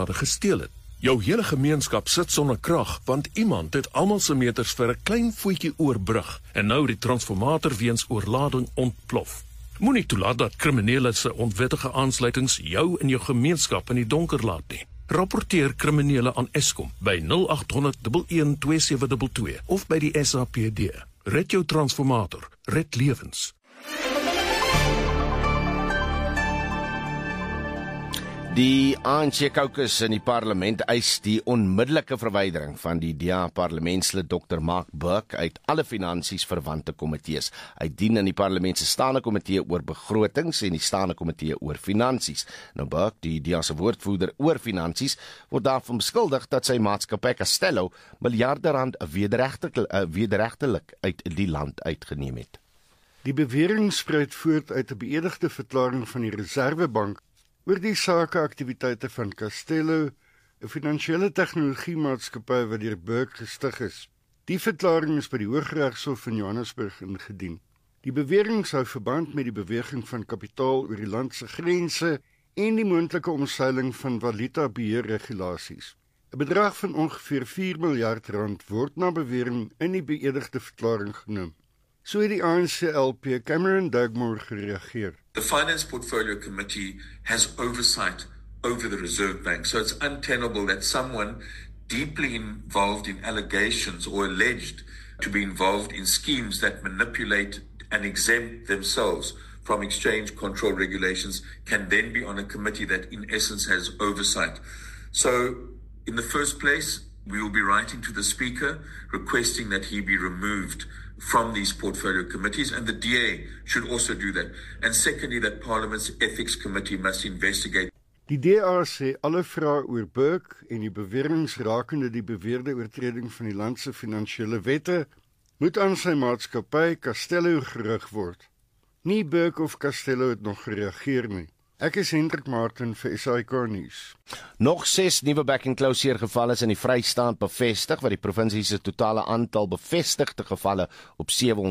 kragdrade gesteel het. Jou hele gemeenskap sit sonder krag, want iemand het almal se meters vir 'n klein voetjie oorbrug en nou die transformator weens oorlading ontplof. Moenie toelaat dat kriminele se onwettige aansluitings jou en jou gemeenskap in die donker laat nie. Rapporteer kriminele aan Eskom by 0800 112722 of by die SAPD. Red jou transformator, red lewens. Die ANC-caucus in die parlement eis die onmiddellike verwydering van die DA-parlementslid Dr. Mark Burke uit alle finansies verwante komitees. Hy dien in die parlement se staande komitee oor begrotings en die staande komitee oor finansies. Nou Burke, die DA se woordvoerder oor finansies, word daarvan beskuldig dat sy maatskappy Castello miljarde rand wederregtelik uit die land uitgeneem het. Die bewering spruit voort uit 'n beëdigde verklaring van die Reservebank oor die sakeaktiwiteite van Castello, 'n finansiële tegnologiemaatskappy wat deur Burke gestig is. Die verklaring is by die Hooggeregshof in Johannesburg ingedien. Die bewering hou verband met die beweging van kapitaal oor die land se grense en die moontlike omseiling van valutabeheerregulasies. 'n Bedrag van ongeveer 4 miljard rand word na bewering in die beëdigde verklaring genoem. So het die ANC-LP Cameron Dugmore gereageer. The Finance Portfolio Committee has oversight over the Reserve Bank, so it's untenable that someone deeply involved in allegations or alleged to be involved in schemes that manipulate and exempt themselves from exchange control regulations can then be on a committee that in essence has oversight. So, in the first place, we will be writing to the Speaker requesting that he be removed from these portfolio committees, and the DA should also do that. And secondly, that Parliament's Ethics Committee must investigate. Die DA sê alle vrae oor Burke en die beweringe rakende die beweerde oortreding van die land se finansiële wette moet aan sy maatskappy Castello gerig word. Nie Burke of Castello het nog gereageer nie. Ek is Hendrik Martin vir SAK nuus. Nog 6 nuwe back-and-closure gevalle is in die Vrystaat bevestig, wat die provinsie se totale aantal bevestigde gevalle op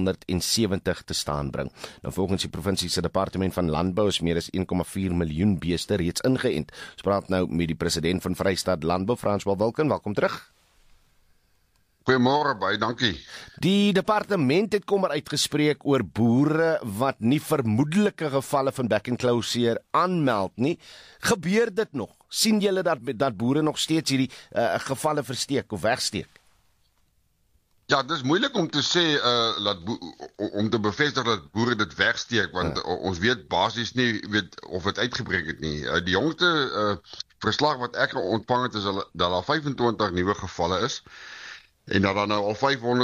770 te staan bring. Nou volgens die provinsie se departement van landbou is meer as 1,4 miljoen beeste reeds ingeënt. Ons praat nou met die president van Vrystaat Landbou, François Wilken. Welkom terug. Goeiemôre, baie dankie. Die departement het kommer uitgespreek oor boere wat nie vermoedelike gevalle van back-and-closure aanmeld nie. Gebeur dit nog? Sien julle dat boere nog steeds hierdie gevalle versteek of wegsteek? Ja, dit is moeilik om te sê om te bevestig dat boere dit wegsteek, want ons weet basies nie of dit uitgebreek het nie. Die jongste verslag wat ek ontvang het is dat daar 25 nuwe gevalle is. En dat dan nou al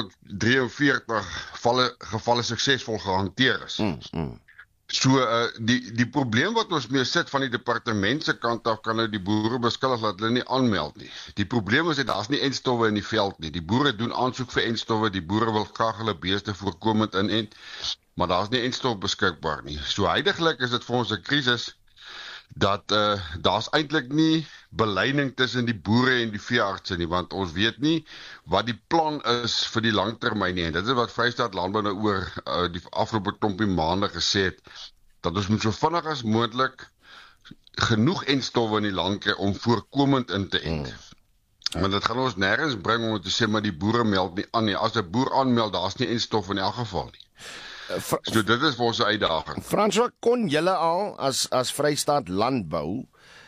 543 gevalle suksesvol gehanteer is. So die probleem wat ons mee sit van die departement se kant af, kan nou die boere beskuldig dat hulle nie aanmeld nie. Die probleem is dat daar's nie entstowwe in die veld nie. Die boere doen aansoek vir entstowwe, die boere wil graag hulle beeste voorkomend inent, maar daar's nie entstof beskikbaar nie. So huidiglik is dit vir ons 'n krisis dat daar's eintlik nie beleiding tussen die boere en die veeartse nie, want ons weet nie wat die plan is vir die langtermyn nie. En dit is wat Vrystaat Landbou nou oor die afgelope klompie maande gesê het, dat ons moet so vinnig as moontlik genoeg entstowwe in die land kry om voorkomend in te ent. Want dit gaan ons nêrens bring om te sê maar die boere meld nie aan nie. As 'n boer aanmeld, daar's nie entstof in elk geval nie. So dit is vir ons uitdaging. François, kon julle al as Vrystaat Landbou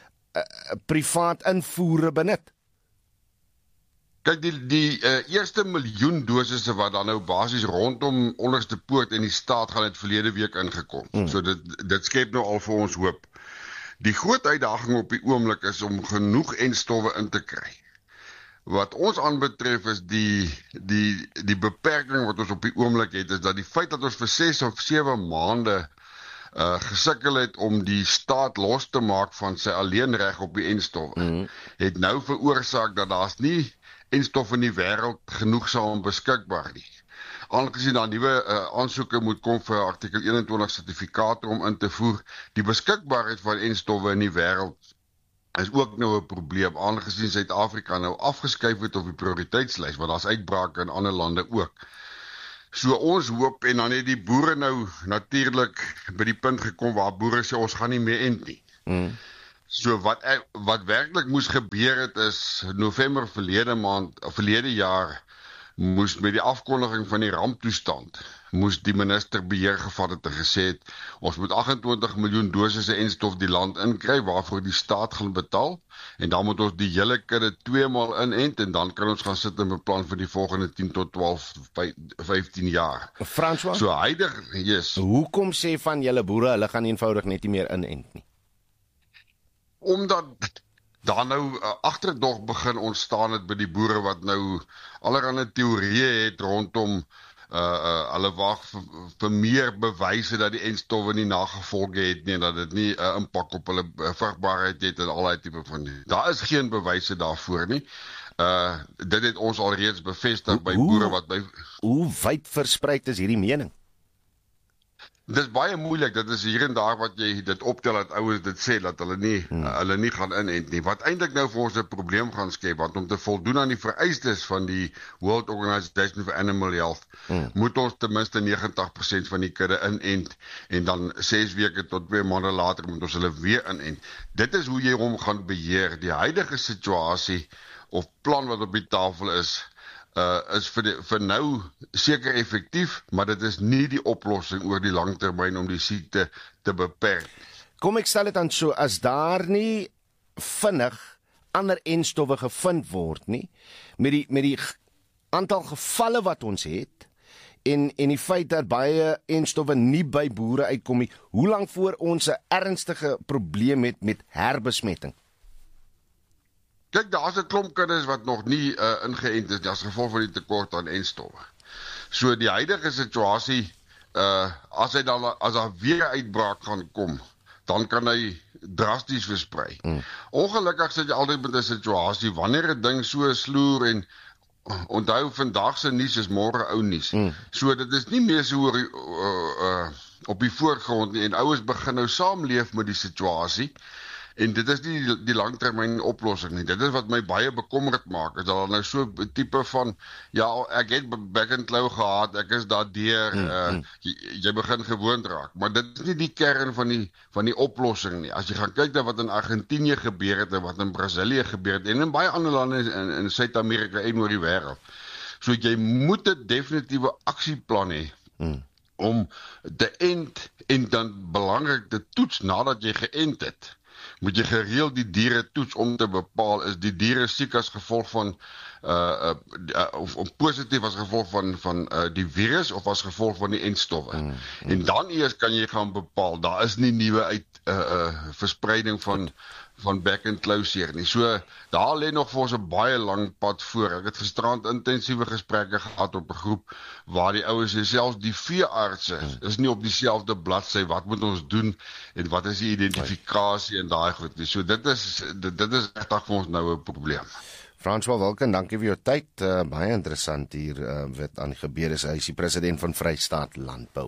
privaat invoere benut? Kyk, die eerste miljoen dosisse wat dan nou basies rondom Onderste Poort in die staat gaan het verlede week ingekom. So dit skep nou al vir ons hoop. Die groot uitdaging op die oomblik is om genoeg entstowwe in te kry. Wat ons aanbetref is die beperking wat ons op die oomblik het, is dat die feit dat ons vir 6 of 7 maande gesukkel het om die staat los te maak van sy alleenreg op die entstowwe, het nou veroorsaak dat daar's nie entstof in die wêreld genoegsaam beskikbaar nie. Aangesien daar nuwe aansoeke moet kom vir artikel 21 sertifikate om in te voer, die beskikbaarheid van entstowwe in die wêreld is ook nou 'n probleem, aangesien Suid-Afrika nou afgeskuif het op die prioriteitslys, want daar's uitbrake in ander lande ook. So ons hoop, en dan het die boere nou natuurlik by die punt gekom waar boere sê ons gaan nie meer ent nie. So wat werklik moes gebeur het is November verlede jaar moes met die afkondiging van die ramptoestand moes die minister beheer gevat het en gesê het ons moet 28 miljoen dosisse enstof die land inkry waarvoor die staat gaan betaal en dan moet ons die hele kudde 2 maal inent en dan kan ons gaan sit en beplan vir die volgende 10 tot 12 15 jaar. François, So huidig, yes. hoekom sê van julle boere hulle gaan eenvoudig net nie meer inent nie? Omdat daar nou agterdog begin ontstaan het by die boere wat nou allerlei teorieë het rondom hulle wag vir meer bewyse dat die enstowwe nie nagevolge het nie en dat dit nie 'n impak op hulle vrugbaarheid het en al daai tipe van die. Daar is geen bewyse daarvoor nie. Dit het ons alreeds bevestig by boere wat by. Hoe wyd versprei is hierdie mening? Dis baie moeilik, dit is hier en daar wat jy dit optel dat ouers dit sê dat hulle nie gaan inent nie. Wat eintlik nou vir ons 'n probleem gaan skep, want om te voldoen aan die vereistes van die World Organization for Animal Health, moet ons ten minste 90% van die kudde inent en dan 6 weke tot 2 maande later moet ons hulle weer inent. Dit is hoe jy hom gaan beheer. Die huidige situasie of plan wat op die tafel is vir nou seker effektief, maar dit is nie die oplossing oor die langtermyn om die siekte te beperk. Kom ek stel dit dan so, as daar nie vinnig ander enstowwe gevind word nie, met die aantal gevalle wat ons het, en die feit dat baie enstowwe nie by boere uitkom nie, hoe lank voor ons 'n ernstige probleem het met herbesmetting? Kyk, daar's 'n klomp kinders wat nog nie ingeënt is as gevolg van die tekort aan enstowwe. So die huidige situasie, as daar weer uitbraak gaan kom, dan kan hy drasties versprei. Ongelukkig sit jy altyd met 'n situasie wanneer 'n ding so sloer en onthou vandag se nuus is môre ou nuus. So dit is nie meer so op die voorgrond nie en ouers begin nou saamleef met die situasie. En dit is nie die langtermyn oplossing nie. Dit is wat my baie bekommerd maak. Is dat nou so 'n tipe van ja, ek het back and claw gehad, ek is daardeur, jy begin gewoond raak. Maar dit is nie die kern van die oplossing nie. As jy gaan kyk na wat in Argentinië gebeur het en wat in Brasilië gebeur het en in baie ander lande in Suid-Amerika en oor die wêreld. So jy moet 'n definitiewe aksieplan hê om te ent en dan belangrik te toets nadat jy geënt het. Moet jy gereeld die diere toets om te bepaal is die diere siek as gevolg van of positief as gevolg van die virus of as gevolg van die enstowwe. En dan eers kan jy gaan bepaal daar is nie nuwe verspreiding van back and closure nie. So daar lê nog vir ons 'n baie lang pad voor. Ek het gisterand intensiewe gesprekke gehad op 'n groep waar die ouens en selfs die veeartse is nie op dieselfde bladsy wat moet ons doen en wat is die identifikasie en daai goed. So dit is regtig vir ons nou 'n probleem. François Wilken, dankie vir jou tyd. Baie interessant hier wat aan gebeur is. Hy is die president van Vrystaat Landbou.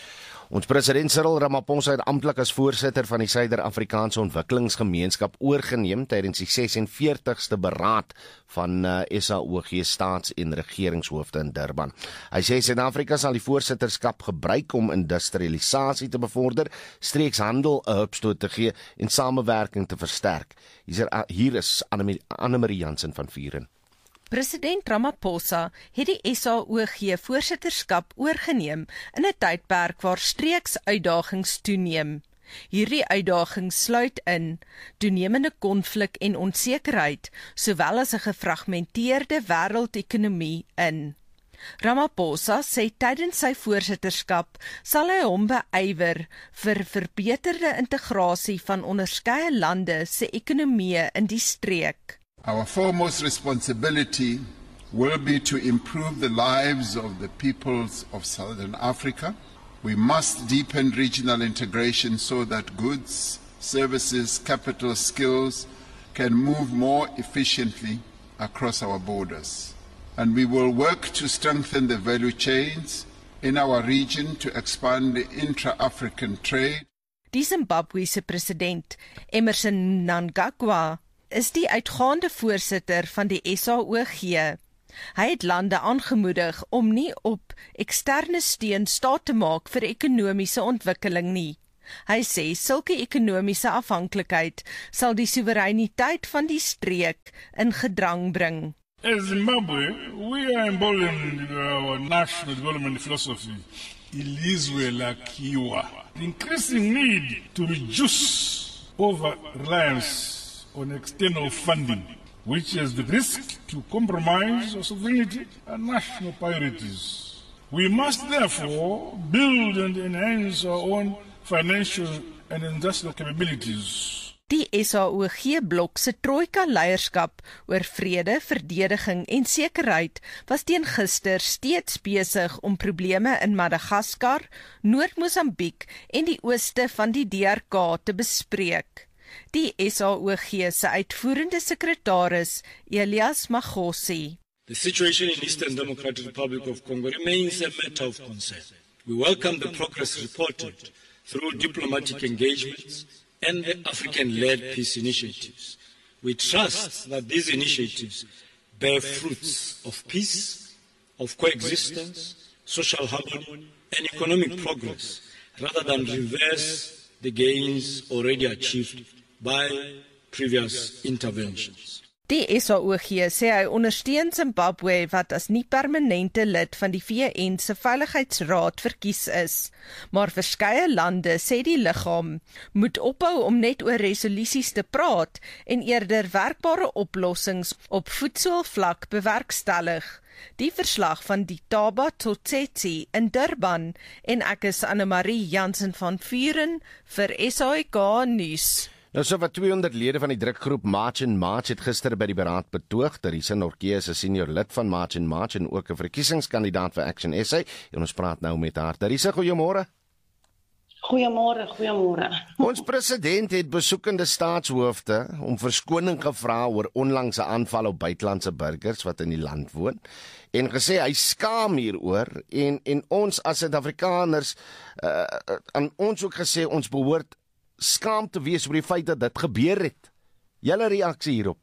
Ons president Cyril Ramaphosa het amptelik as voorsitter van die Suider-Afrikaanse Ontwikkelingsgemeenskap oorgeneem tydens die 46ste beraad van SAOG staats- en regeringshoofde in Durban. Hy sê Suid-Afrika sal die voorsitterskap gebruik om industrialisasie te bevorder, streekshandel 'n hupstoot te gee en samewerking te versterk. Hier is Annemarie Jansen van Vuren. President Ramaphosa het die SAOG voorsitterskap oorgeneem in 'n tydperk waar streeksuitdagings toeneem. Hierdie uitdagings sluit in toenemende konflik en onsekerheid, sowel as 'n gefragmenteerde wêreldekonomie in. Ramaphosa sê tydens sy voorsitterskap sal hy hom beywer vir verbeterde integrasie van onderskeie lande se ekonomieë in die streek. Our foremost responsibility will be to improve the lives of the peoples of Southern Africa. We must deepen regional integration so that goods, services, capital, skills can move more efficiently across our borders. And we will work to strengthen the value chains in our region to expand the intra-African trade. Die Zimbabwese president Emmerson Mnangagwa is die uitgaande voorsitter van die SAOG. Hy het lande aangemoedig om nie op eksterne steun staat te maak vir ekonomiese ontwikkeling nie. Hy sê sulke ekonomiese afhanklikheid sal die soewereiniteit van die streek in gedrang bring. As Zimbabwe, we are emboldened our national development philosophy, ilizwe lakiwa. The increasing need to reduce over-reliance on external funding, which is the risk to compromise our sovereignty and national priorities. We must therefore build and enhance our own financial and industrial capabilities. Die SAOG-blok se trojka leierskap oor vrede, verdediging en sekerheid was teen gister steeds besig om probleme in Madagaskar, Noord-Mosambiek en die ooste van die DRK te bespreek. Die SAOG se uitvoerende sekretaris, Elias Magosi. The situation in Eastern Democratic Republic of Congo remains a matter of concern. We welcome the progress reported through diplomatic engagements and the African-led peace initiatives. We trust that these initiatives bear fruits of peace, of coexistence, social harmony, and economic progress, rather than reverse the gains already achieved by previous interventions. Die SAOG sê hy ondersteun Zimbabwe wat as nie permanente lid van die VN se Veiligheidsraad verkies is, maar verskeie lande sê die liggaam moet ophou om net oor resolusies te praat en eerder werkbare oplossings op voetsoolvlak bewerkstellig. Die verslag van Ditaba Totsetsi in Durban en ek is Annemarie Jansen van Vuren vir SAK nuus. Nou so wat 200 lede van die drukgroep March and March het gister by die beraad betoog. Teresa Norke is 'n senior lid van March and March en ook 'n verkiesingskandidaat vir Action SA. En ons praat nou met haar. Teresa, goeiemôre. Goeiemôre. Ons president het besoekende staatshoofde om verskoning gevra oor onlangse aanval op buitelandse burgers wat in die land woon en gesê hy skaam hieroor en ons as Suid-Afrikaners aan ons ook gesê ons behoort skaam te wees oor die feit dat dit gebeur het. Julle reaksie hierop?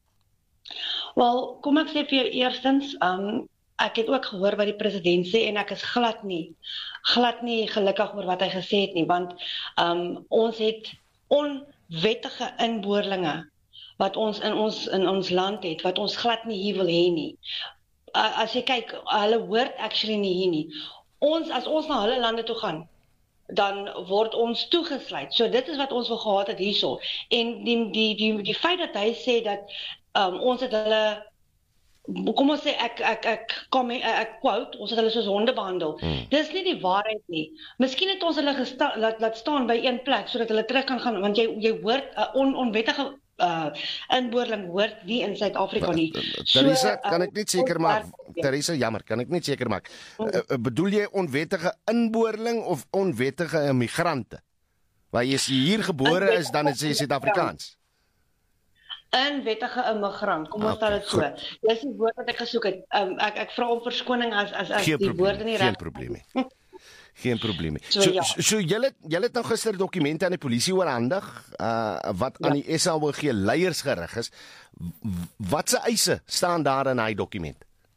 Wel, kom ek sê vir jou eerstens, ek het ook gehoor wat die president sê en ek is glad nie gelukkig oor wat hy gesê het nie, want ons het onwettige inboorlinge wat ons in ons land het, wat ons glad nie hier wil hê nie. As jy kyk, hulle hoort actually nie hier nie. As ons na hulle lande toe gaan, dan word ons toegesluit. So dit is wat ons wil gehad het hierso. En die feit dat hy sê dat ons het hulle, kom ons sê ek quote, ons het hulle soos honde behandel. Dis nie die waarheid nie. Miskien het ons hulle laat staan by een plek sodat hulle terug kan gaan, want jy hoort onwettige inboorling hoort nie in Suid-Afrika nie. Teresa, kan ek net seker maak, Teresa, jammer, kan ek net seker maak, bedoel jy onwettige inboorling of onwettige immigrante? Waar jy hier gebore is, dan is jy Suid-Afrikaans? Inwettige immigrant, kom ons stel dit so. Dis die woord wat ek gesoek het. Ek vra om verskoning as die woorde nie reg. Geen probleem nie. So julle het nou gister dokumente aan die polisie oorhandig wat aan die SAOG leiers gerig is. Wat se eise staan daar in daai dokument?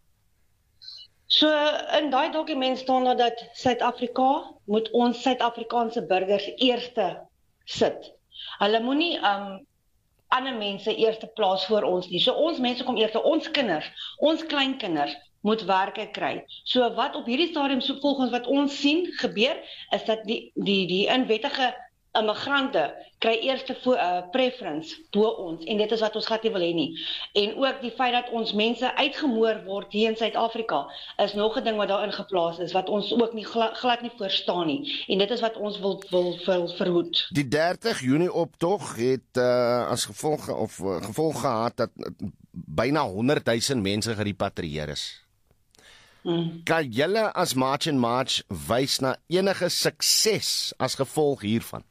So in daai dokument staan daar dat Suid-Afrika moet ons Suid-Afrikaanse burgers eerste sit. Hulle moenie ander mense eerste plaas voor ons nie. So ons mense kom eerste, ons kinders, ons kleinkinders moet werke kry. So wat op hierdie stadium so volgens wat ons sien gebeur, is dat die inwettige immigrante kry eerste preference bo ons, en dit is wat ons glad nie wil hê nie. En ook die feit dat ons mense uitgemoor word hier in Suid-Afrika, is nog 'n ding wat daarin geplaas is, wat ons ook nie glad nie verstaan nie. En dit is wat ons wil verhoed. Die 30 Junie optog het as gevolg gehad dat byna 100,000 mense gerepatrieer is. Kan julle as March and March wys na enige sukses as gevolg hiervan?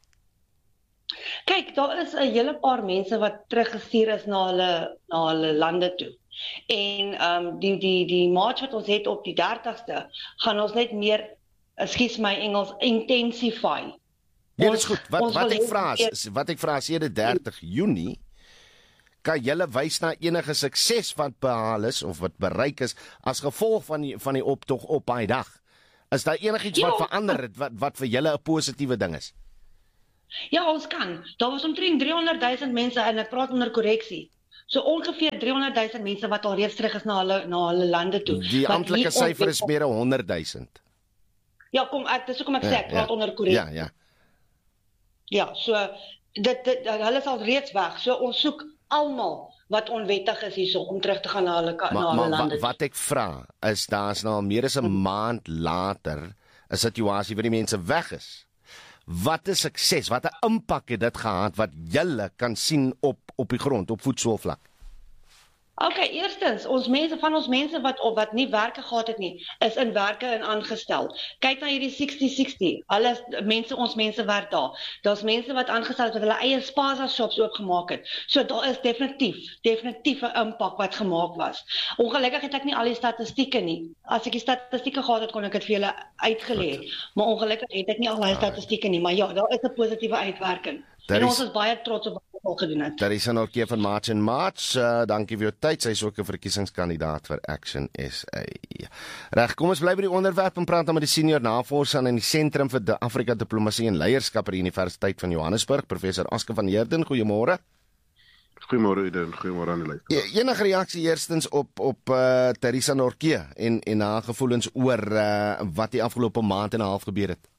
Kyk, daar is 'n hele paar mense wat teruggestuur is na hulle lande toe. En die march wat ons het op die 30ste, gaan ons net meer, ekskuus my Engels, intensify. Ja, dit is goed. Wat ek vra is die 30 Junie, kan julle wys na enige sukses wat behaal is of wat bereik is as gevolg van die optog op daai dag? Is daar enigiets wat verander het wat vir julle 'n positiewe ding is? Ja, ons kan. Daar was omtrent 300,000 mense en ek praat onder korreksie. So ongeveer 300,000 mense wat al reeds terug is na hulle lande toe. Die amptelike syfer is meer as 100,000. Ja, dis hoekom ek sê ek praat onder korreksie. Ja, so hulle is al reeds weg. So ons soek almal wat onwettig is hierso om terug te gaan na hulle lande. Wat ek vra is daar's nou meer as 'n maand later 'n situasie waar die mense weg is. Wat 'n sukses, wat 'n impak het dit gehad wat julle kan sien op die grond, op voetsoolvlak? Okay, eerstens, ons mense wat nie werke gehad het nie, is in werke en aangestel. Kyk na hierdie 60-60. Ons mense werk daar. Daar's mense wat aangestel het wat hulle eie spaza shops oopgemaak het. So daar is definitief 'n impak wat gemaak was. Ongelukkig het ek nie al die statistieke nie. As ek die statistieke gehad het, kon ek dit vir julle uitgelê het. Maar ongelukkig het ek nie al die statistieke nie, maar ja, daar is 'n positiewe uitwerking. En ons is baie trots op wat ons al gedoen het. Teresa Nortje van March and March, dankie vir jou tyd. Sy is ook 'n verkiesingskandidaat vir Action SA. Reg, kom ons bly by die onderwerp en praat dan met die senior navorser in die Sentrum vir Afrika Diplomatie en Leierskap by die Universiteit van Johannesburg, professor Oscar van Heerden. Goeiemôre. Goeiemôre Eden, goeiemôre aan die luisteraars. Enige reaksie eerstens op Teresa Nortje en haar gevoelens oor wat die afgelope maand en 'n half gebeur het?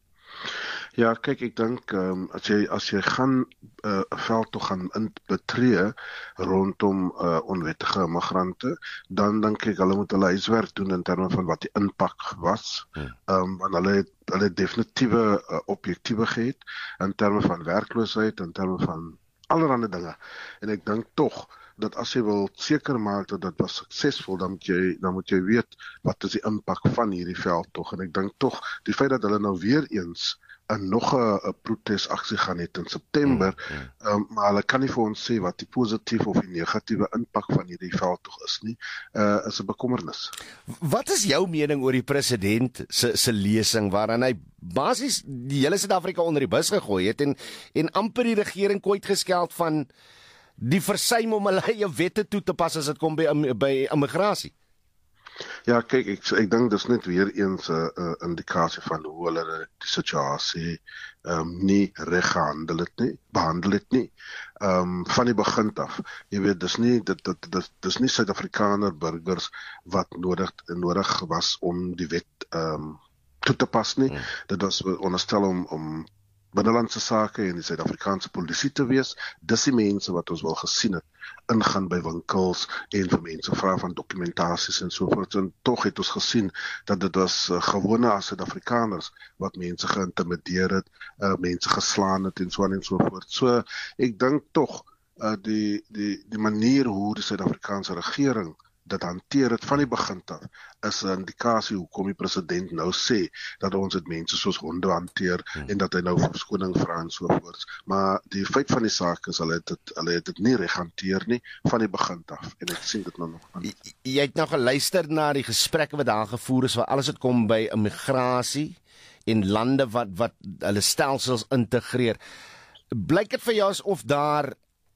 Ja, kyk, ek dink as jy gaan 'n veld toe gaan betree rondom onwettige immigrante, dan dink ek hulle moet hulle huiswerk doen in terme van wat die impak was. Want hulle het definitiewe objektiewe gehad in terme van werkloosheid, in terme van allerlei dinge. En ek dink tog dat as jy wil seker maak dat dit was suksesvol, dan moet jy weet wat is die impak van hierdie veldtog. En ek dink tog die feit dat hulle nou weer eens nog 'n protesaksie gaan het in September, maar hulle kan nie vir ons sê wat die positiewe of die negatiewe impak van hierdie veldtog is nie, is 'n bekommernis. Wat is jou mening oor die president se lesing waarin hy basies die hele Suid-Afrika onder die bus gegooi het en amper die regering kwyt geskeld van die versuim om hulle eie wette toe te pas as dit kom by immigrasie? Ja, kyk, ek dink dis net weer eens 'n indikasie van hoe hulle die situasie nie reg behandel het nie. Van die begin af. Jy weet, dis nie Suid-Afrikaner burgers wat nodig was om die wet toe te pas nie. Dit was onderstel om binnelandse sake en die Suid-Afrikaanse polisie te wees. Dis die mense wat ons wel gesien het ingaan by winkels en vir mense vra van dokumentasies en so voort. En tog het ons gesien dat dit was gewone Suid-Afrikaners wat mense geïntimideer het, mense geslaan het en so aan en so voort. So ek dink tog die manier hoe die Suid-Afrikaanse regering dit hanteer het van die begin af, is 'n indikasie hoekom die president nou sê dat ons dit mense soos honde hanteer en dat hy nou verskoning vra en so voort. Maar die feit van die saak is hulle het dit nie reg hanteer nie van die begin af en ek sien dit nou nog. Jy het nou geluister na die gesprekke wat daar gevoer is, waar alles het kom by immigrasie en lande wat hulle stelsels integreer. Blyk dit vir jou asof daar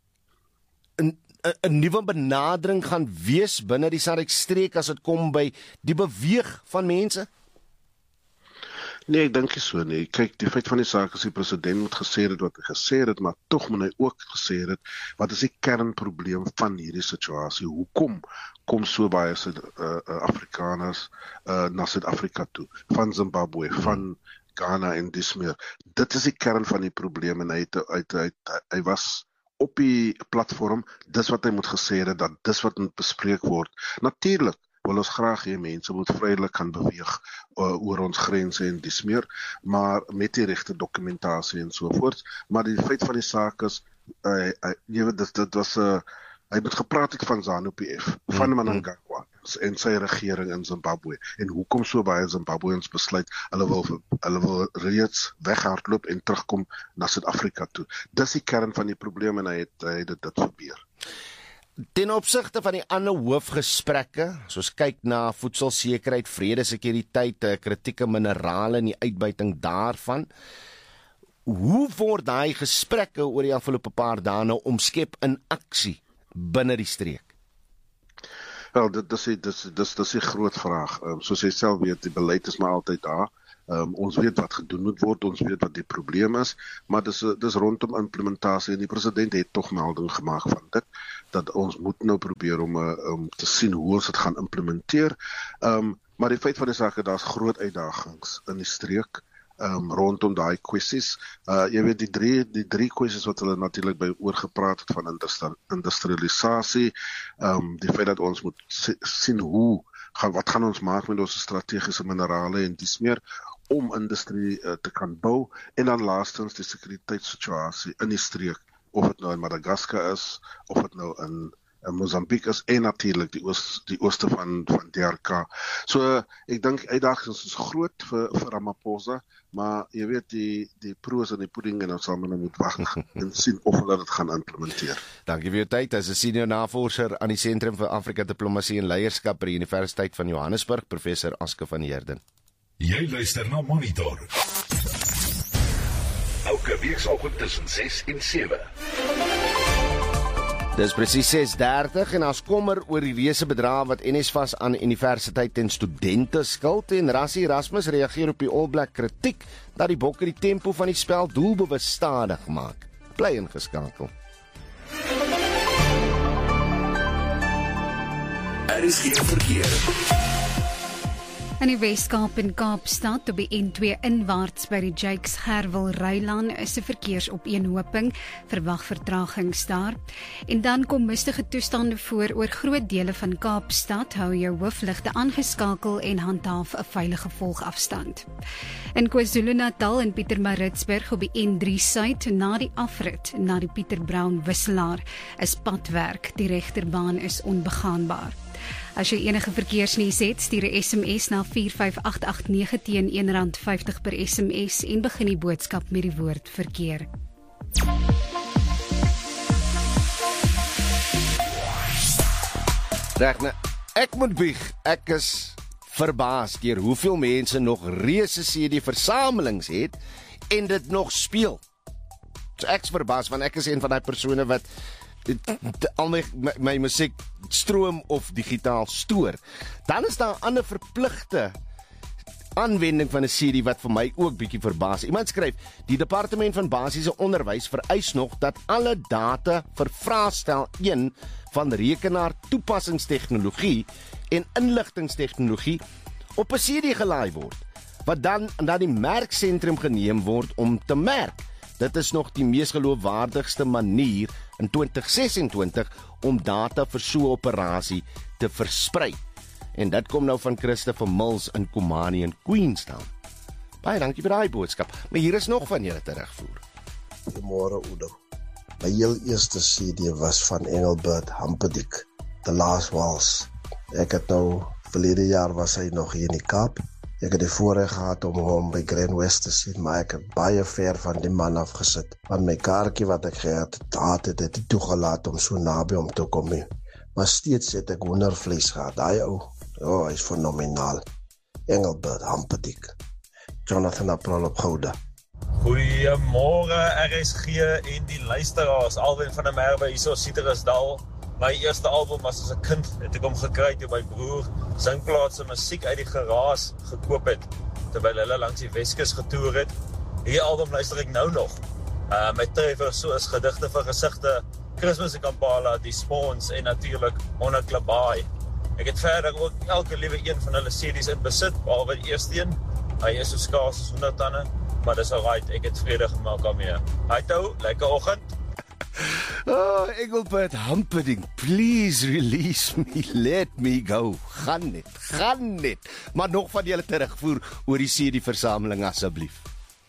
'n nuwe benadering gaan wees binne die SADC-streek as dit kom by die beweeg van mense? Nee, ek dink nie so nie. Kyk, die feit van die saak is die president moet gesê het wat hy gesê het, maar tog moet hy ook gesê het wat is die kernprobleem van hierdie situasie? Hoekom kom so baie Afrikaners na Suid-Afrika toe, van Zimbabwe, van Ghana en dis meer. Dit is die kern van die probleem en hy was op die platform, dis wat hy moet gesê het, dat dis wat moet bespreek word. Natuurlik wil ons graag hê mense moet vrylik kan beweeg oor ons grense en dis meer, maar met die regte dokumentasie en so voort. Maar die feit van die saak is, dit was hy het gepraat het van ZANU-PF, van Mnangagwa en sy regering in Zimbabwe en hoekom so baie Zimbabweans besluit hulle wil reeds weghardloop en terugkom na Suid-Afrika toe. Dis die kern van die probleem en hy het dit verbeur. Ten opsigte van die ander hoofgesprekke, soos kyk na voedselsekerheid, vrede, sekuriteit, kritieke minerale en die uitbuiting daarvan, hoe word daai gesprekke oor die afgelope paar dae nou omskep in aksie binne die streek? Wel, dis 'n groot vraag. Soos jy self weet, die beleid is maar altyd daar. Ons weet wat gedoen moet word, ons weet wat die probleem is, maar dis rondom implementasie en die president het tog melding gemaak van dit, dat ons moet nou probeer om te sien hoe ons dit gaan implementeer. Maar die feit van die saak is daar's groot uitdagings in die streek rondom daai kwessies. Jy weet die drie kwessies wat hulle natuurlik by oorgepraat het van industrialisasie, die feit dat ons moet sien wat gaan ons maak met ons strategiese minerale en dis meer om industrie te kan bou, en dan laastens die sekuriteitssituasie in die streek, of dit nou in Madagaskar is, of dit nou in Mozambique is, en natuurlik die ooste van DRK. So, ek dink uitdagings is groot vir Ramaphosa, maar jy weet die pro's en die pudding en ons sal moet wag en sien of hulle dit gaan implementeer. Dankie vir jou tyd. As 'n senior navorser aan die Sentrum vir Afrika Diplomasie en Leierskap by die Universiteit van Johannesburg, professor Aske van Heerden. Jy luister na Monitor. Elke weekoggend tussen 6 en 7. Dis presies 6:30 en as kommer oor die reuse bedrae wat NSFAS aan universiteit en studente skuld, en Rassie Erasmus reageer op die All Black kritiek dat die Bokke die tempo van die spel doelbewus stadig maak. Bly ingeskakel. Is geen verkeer. In die Weskaap en Kaapstad op die N2 inwaarts by die Jakes Gerwel Rylaan is 'n verkeersopeenhoping, verwag vertragings daar. En dan kom mistige toestande voor oor groot dele van Kaapstad, hou jou hoofligte aangeskakel en handhaaf 'n veilige volgafstand. In KwaZulu-Natal en Pietermaritzburg op die N3 Suid na die afrit na die Pieter Brown wisselaar is padwerk, die regterbaan is onbegaanbaar. As jy enige verkeersnuus het, stuur 'n SMS na 45889 teen R1.50 per SMS en begin die boodskap met die woord verkeer. Regne, ek moet bieg, ek is verbaas deur hoeveel mense nog reuse CD-versamelings het en dit nog speel. So ek is verbaas, want ek is een van die persone wat al my musiek stroom of digitaal stoor. Dan is daar 'n ander verpligte aanwending van 'n CD wat vir my ook bietjie verbaas. Iemand skryf, die Departement van Basiese Onderwys vereis nog dat alle data vir vraestel 1 van rekenaar toepassingstegnologie en inligtingstegnologie op 'n CD gelaai word, wat dan na die merksentrum geneem word om te merk. Dit is nog die mees geloofwaardigste manier in 2026 om data vir so 'n operasie te versprei. En dit kom nou van Christopher Mills in Komani in Queenstown. Baie dankie vir daai boodskap. Maar hier is nog van julle terugvoer. Goeiemôre Oudo. My heel eerste CD was van Engelbert Humperdinck, The Last Waltz. Ek het nou verlede jaar was hy nog hier in die Kaap. Ek het die voorreg gehad om hom by Grand West te sien, maar ek het baie ver van die man afgesit. Want my kaartjie wat ek gehad het nie toegelaat om so naby om te kom nie. Maar steeds het ek hoendervlees gehad. Daai ou, hy is fenomenaal. Engelbert Humperdinck. Jonathan April op Gouda. Goeiemôre RSG en die luisteraars. Alwyn van der Merwe hier so Citrusdal. My eerste album was as 'n kind, het ek hom gekry toe my broer singplaatse musiek uit die garaas gekoop het, terwyl hulle langs die Weskus getoer het. Hierdie album luister ek nou nog. Met treffers soos Gedigte vir Gesigte, Christmas in Kampala, Die Spawns en natuurlik Onneklabaai. Ek het verder ook elke liewe een van hulle CD's in besit, behalwe die eerste een. Hy is so skaars as 100 tande, maar dis alright, ek het vrede gemaak daarmee. Hy toe, lekker oggend. Oh, Engelbert Humperdinck, please release me, let me go. Gaan net. Maar nog van julle terugvoer oor die CD-versameling asseblief.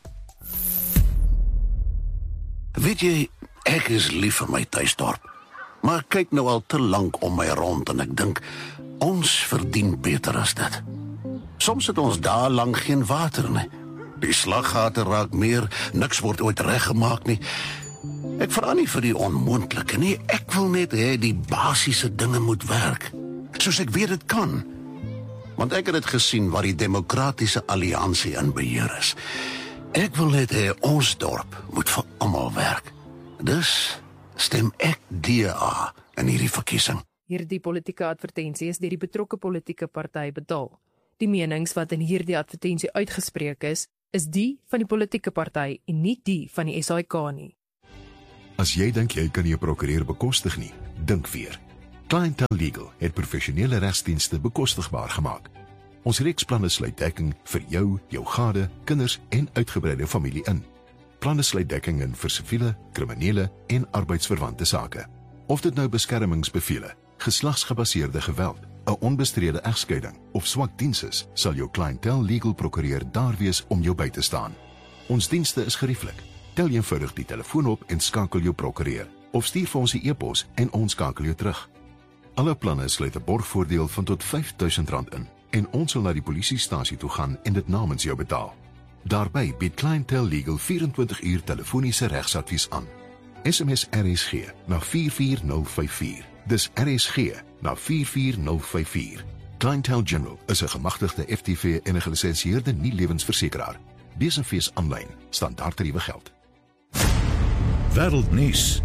Weet jy, ek is lief vir my tuisdorp, maar ek kyk nou al te lank om my rond en ek dink, ons verdien beter as dit. Soms het ons daar lang geen water nie. Die slaggate raak meer, niks word ooit reggemaak nie. Ek vra nie vir die onmoontlike nie, ek wil net hê die basiese dinge moet werk, soos ek weet dit kan. Want ek het dit gesien waar die Demokratiese Alliansie in beheer is. Ek wil net hê ons dorp moet vir almal werk. Dus stem ek DA in hierdie verkiesing. Hierdie politieke advertensie is deur die betrokke politieke party betaal. Die menings wat in hierdie advertensie uitgespreek is die van die politieke party en nie die van die SAIK nie. As jy dink jy kan nie 'n prokureur bekostig nie, dink weer. Clientele Legal het professionele regsdienste bekostigbaar gemaak. Ons reeksplanne sluit dekking vir jou, jou gade, kinders en uitgebreide familie in. Planne sluit dekking in vir siviele, kriminele en arbeidsverwante sake. Of dit nou beskermingsbevele, geslagsgebaseerde geweld, 'n onbestrede egskeiding of swak diens is, sal jou Clientele Legal prokureur daar wees om jou by te staan. Ons dienste is gerieflik. Tel eenvoudig die telefoon op en skakel jou prokureur, of stuur vir ons 'n e-pos en ons skakel jou terug. Alle planne sluit 'n borgvoordeel van tot R5.000 in en ons sal na die polisiestasie toe gaan en dit namens jou betaal. Daarbey bied Clientele Legal 24 uur telefoniese regsadvies aan. SMS RSG na 44054. Dis RSG na 44054. Clientele General is 'n gemagtigde FTV en 'n gelisensieerde nie-lewensversekeraar. Lees en fees aanlyn, standaardtariewe geld. Wêreldnuus.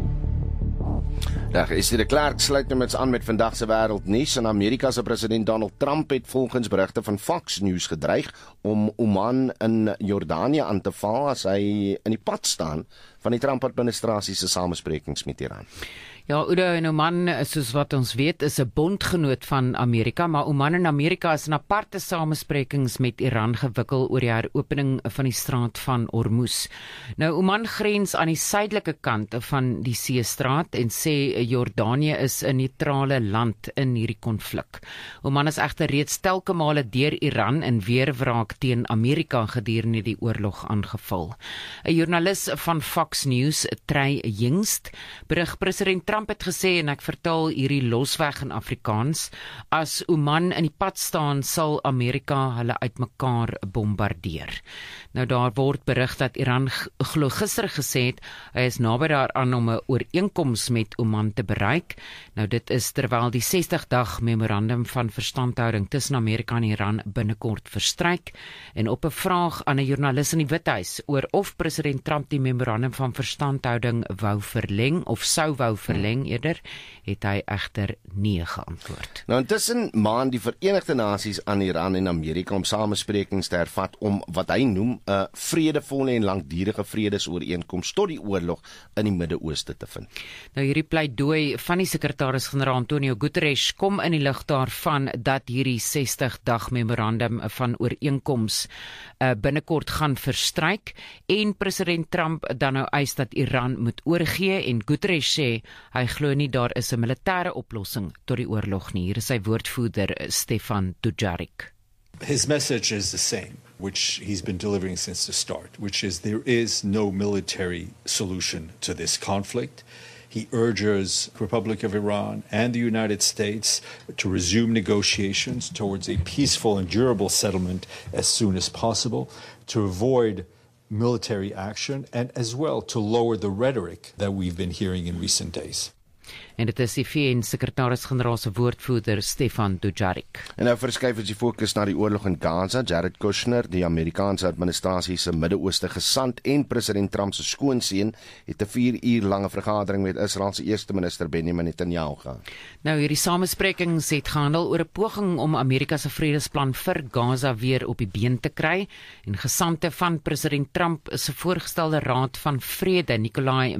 Dag, is dit klaar? Sluit nou met aan met vandag se wêreldnuus. En Amerika se president Donald Trump het volgens berigte van Fox News gedreig om Oman in Jordanië aan te val as hy in die pad staan van die Trump-administrasie se samesprekings met Iran. Ja, Udo en Oman, soos wat ons weet, is 'n bondgenoot van Amerika, maar Oman en Amerika is in aparte samesprekings met Iran gewikkel oor die heropening van die straat van Hormuz. Nou, Oman grens aan die suidelike kant van die seestraat en sê Jordanië is 'n neutrale land in hierdie konflik. Oman is egter reeds telke male deur Iran in weerwraak teen Amerika gedurende die oorlog aangeval. 'n Joernalis van Fox News, Trey Jingst, berig president Trump het gesê, en ek vertaal hierdie losweg in Afrikaans, as Oman in die pad staan, sal Amerika hulle uitmekaar bombardeer. Nou daar word berig dat Iran glo gister gesê het, hy is naby daaraan om 'n ooreenkoms met Oman te bereik. Nou dit is terwyl die 60-dag memorandum van verstandhouding tussen Amerika en Iran binnekort verstryk. En op 'n vraag aan 'n joernalis in die Withuis oor of president Trump die memorandum van verstandhouding wou verleng of sou wou verleng eerder, het hy egter nee geantwoord. Nou intussen maan die Verenigde Nasies aan Iran en Amerika om samesprekings te hervat om wat hy noem 'n vredevolle en langdurige vredesooreenkoms tot die oorlog in die Midde-Ooste te vind. Nou hierdie pleidooi van die sekretaris-generaal Antonio Guterres kom in die lig daarvan dat hierdie 60-dag memorandum van ooreenkoms binnekort gaan verstryk en president Trump dan nou eis dat Iran moet oorgee en Guterres sê hy glo nie daar is 'n militêre oplossing tot die oorlog nie. Hier is sy woordvoerder Stefan Dujarric. His message is the same, which he's been delivering since the start, which is there is no military solution to this conflict. He urges the Republic of Iran and the United States to resume negotiations towards a peaceful and durable settlement as soon as possible, to avoid military action, and as well to lower the rhetoric that we've been hearing in recent days. En dit is die VN-sekretaris-generaal se woordvoerder Stefan Dujarric. En nou verskuif ons die fokus na die oorlog in Gaza. Jared Kushner, die Amerikaanse administrasie se Midde-Ooste gesant en president Trump se skoonseun, het 'n 4 uur lange vergadering met Israel se eerste minister Benjamin Netanyahu gehad. Nou hierdie samesprekings het gehandel oor 'n poging om Amerika se vredesplan vir Gaza weer op die been te kry en gesante van president Trump se voorgestelde Raad van Vrede, Nikolai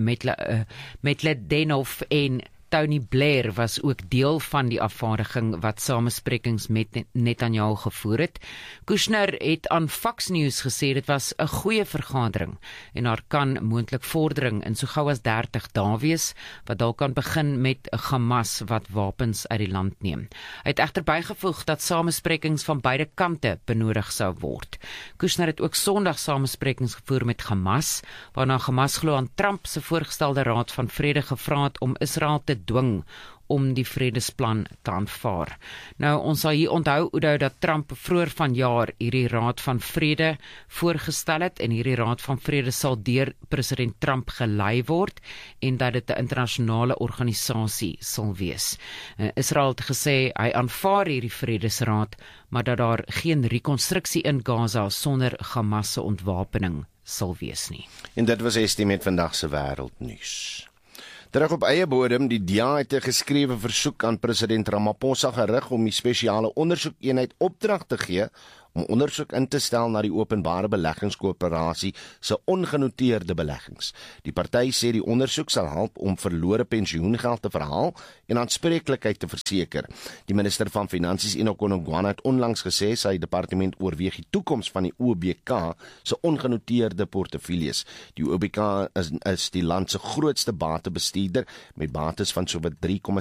Medvedev en Tony Blair was ook deel van die afvaardiging wat samesprekings met Netanyahu gevoer het. Kushner het aan Fox News gesê dit was 'n goeie vergadering en daar kan moontlik vordering in so gou as 30 dae wees, wat dalk kan begin met Hamas wat wapens uit die land neem. Hy het egter bygevoeg dat samesprekings van beide kante benodig sou word. Kushner het ook Sondag samesprekings gevoer met Hamas, waarna Hamas glo aan Trump se voorgestelde Raad van Vrede gevra het om Israel te dwing om die vredesplan te aanvaar. Nou, ons sal hier onthou dat Trump vroeër vanjaar hierdie Raad van Vrede voorgestel het en hierdie Raad van Vrede sal deur president Trump gelei word en dat dit 'n internasionale organisasie sal wees. Israel het gesê hy aanvaar hierdie Vredesraad, maar dat daar geen rekonstruksie in Gaza sonder Hamas se ontwapening sal wees nie. En dit was Estie met vandag se wêreldnuus. Terug op eie bodem, die DA het 'n geskrewe versoek aan president Ramaphosa gerig om die spesiale ondersoekeenheid opdrag te gee om ondersoek in te stel na die openbare beleggingskoöperasie se ongenoteerde beleggings. Die party sê die ondersoek sal help om verlore pensioengeld te verhaal en aanspreeklikheid te verseker. Die minister van Finansies, Enoch Godongwana, het onlangs gesê sy departement oorweeg die toekoms van die OBK se ongenoteerde portefeuilles. Die OBK is die land se grootste batebestuurder met bates van sowat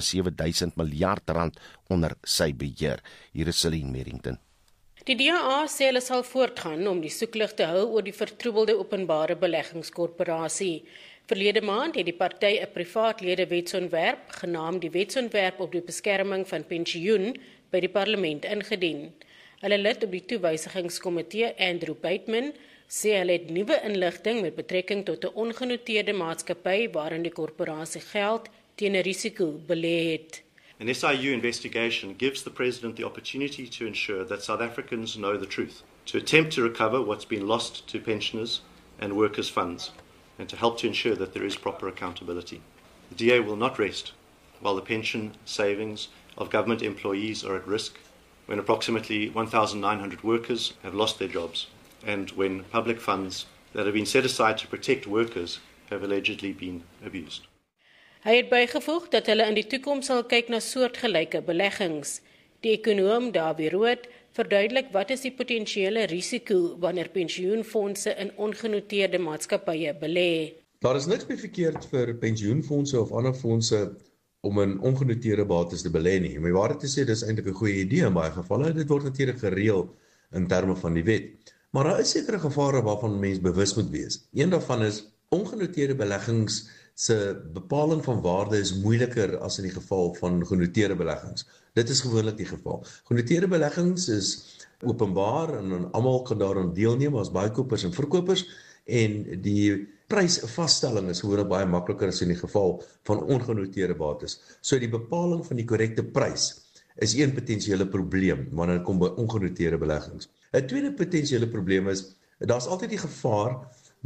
3,7 miljard rand onder sy beheer. Hier is Celine Merrington. Die DA sê hulle sal voortgaan om die soeklig te hou oor die vertroebelde openbare beleggingskorporasie. Verlede maand het die party 'n privaatlede wetsontwerp, genaamd die Wetsontwerp op die beskerming van pensioen, by die parlement ingedien. Hulle lid op die toewysingskomitee, Andrew Bateman, sê hulle het nuwe inligting met betrekking tot 'n ongenoteerde maatskappy waarin die korporasie geld teen 'n risiko belê het. An SIU investigation gives the President the opportunity to ensure that South Africans know the truth, to attempt to recover what's been lost to pensioners and workers' funds, and to help to ensure that there is proper accountability. The DA will not rest while the pension savings of government employees are at risk, when approximately 1,900 workers have lost their jobs, and when public funds that have been set aside to protect workers have allegedly been abused. Hy het bygevoeg dat hulle in die toekoms sal kyk na soortgelyke beleggings. Die ekonoom Dawie Rood verduidelik wat is die potensiële risiko wanneer pensioenfondse in ongenoteerde maatskappye belê. Daar is niks meer verkeerd vir pensioenfondse of ander fondse om in ongenoteerde bates te belê nie. Om die waarheid te sê, dis eintlik 'n goeie idee in baie gevalle. Dit word natuurlik gereël in terme van die wet. Maar daar is sekere gevare waarvan mense bewus moet wees. Een daarvan is ongenoteerde beleggings se bepaling van waarde is moeiliker as in die geval van genoteerde beleggings. Dit is gewoonlik die geval. Genoteerde beleggings is openbaar en almal kan daaraan deelneem as bykopers en verkopers, en die prysvasstelling is gewoonlik baie makliker as in die geval van ongenoteerde bates. So die bepaling van die korrekte prys is een potensiële probleem wanneer dit kom by ongenoteerde beleggings. 'n Tweede potensiële probleem is, daar's altyd die gevaar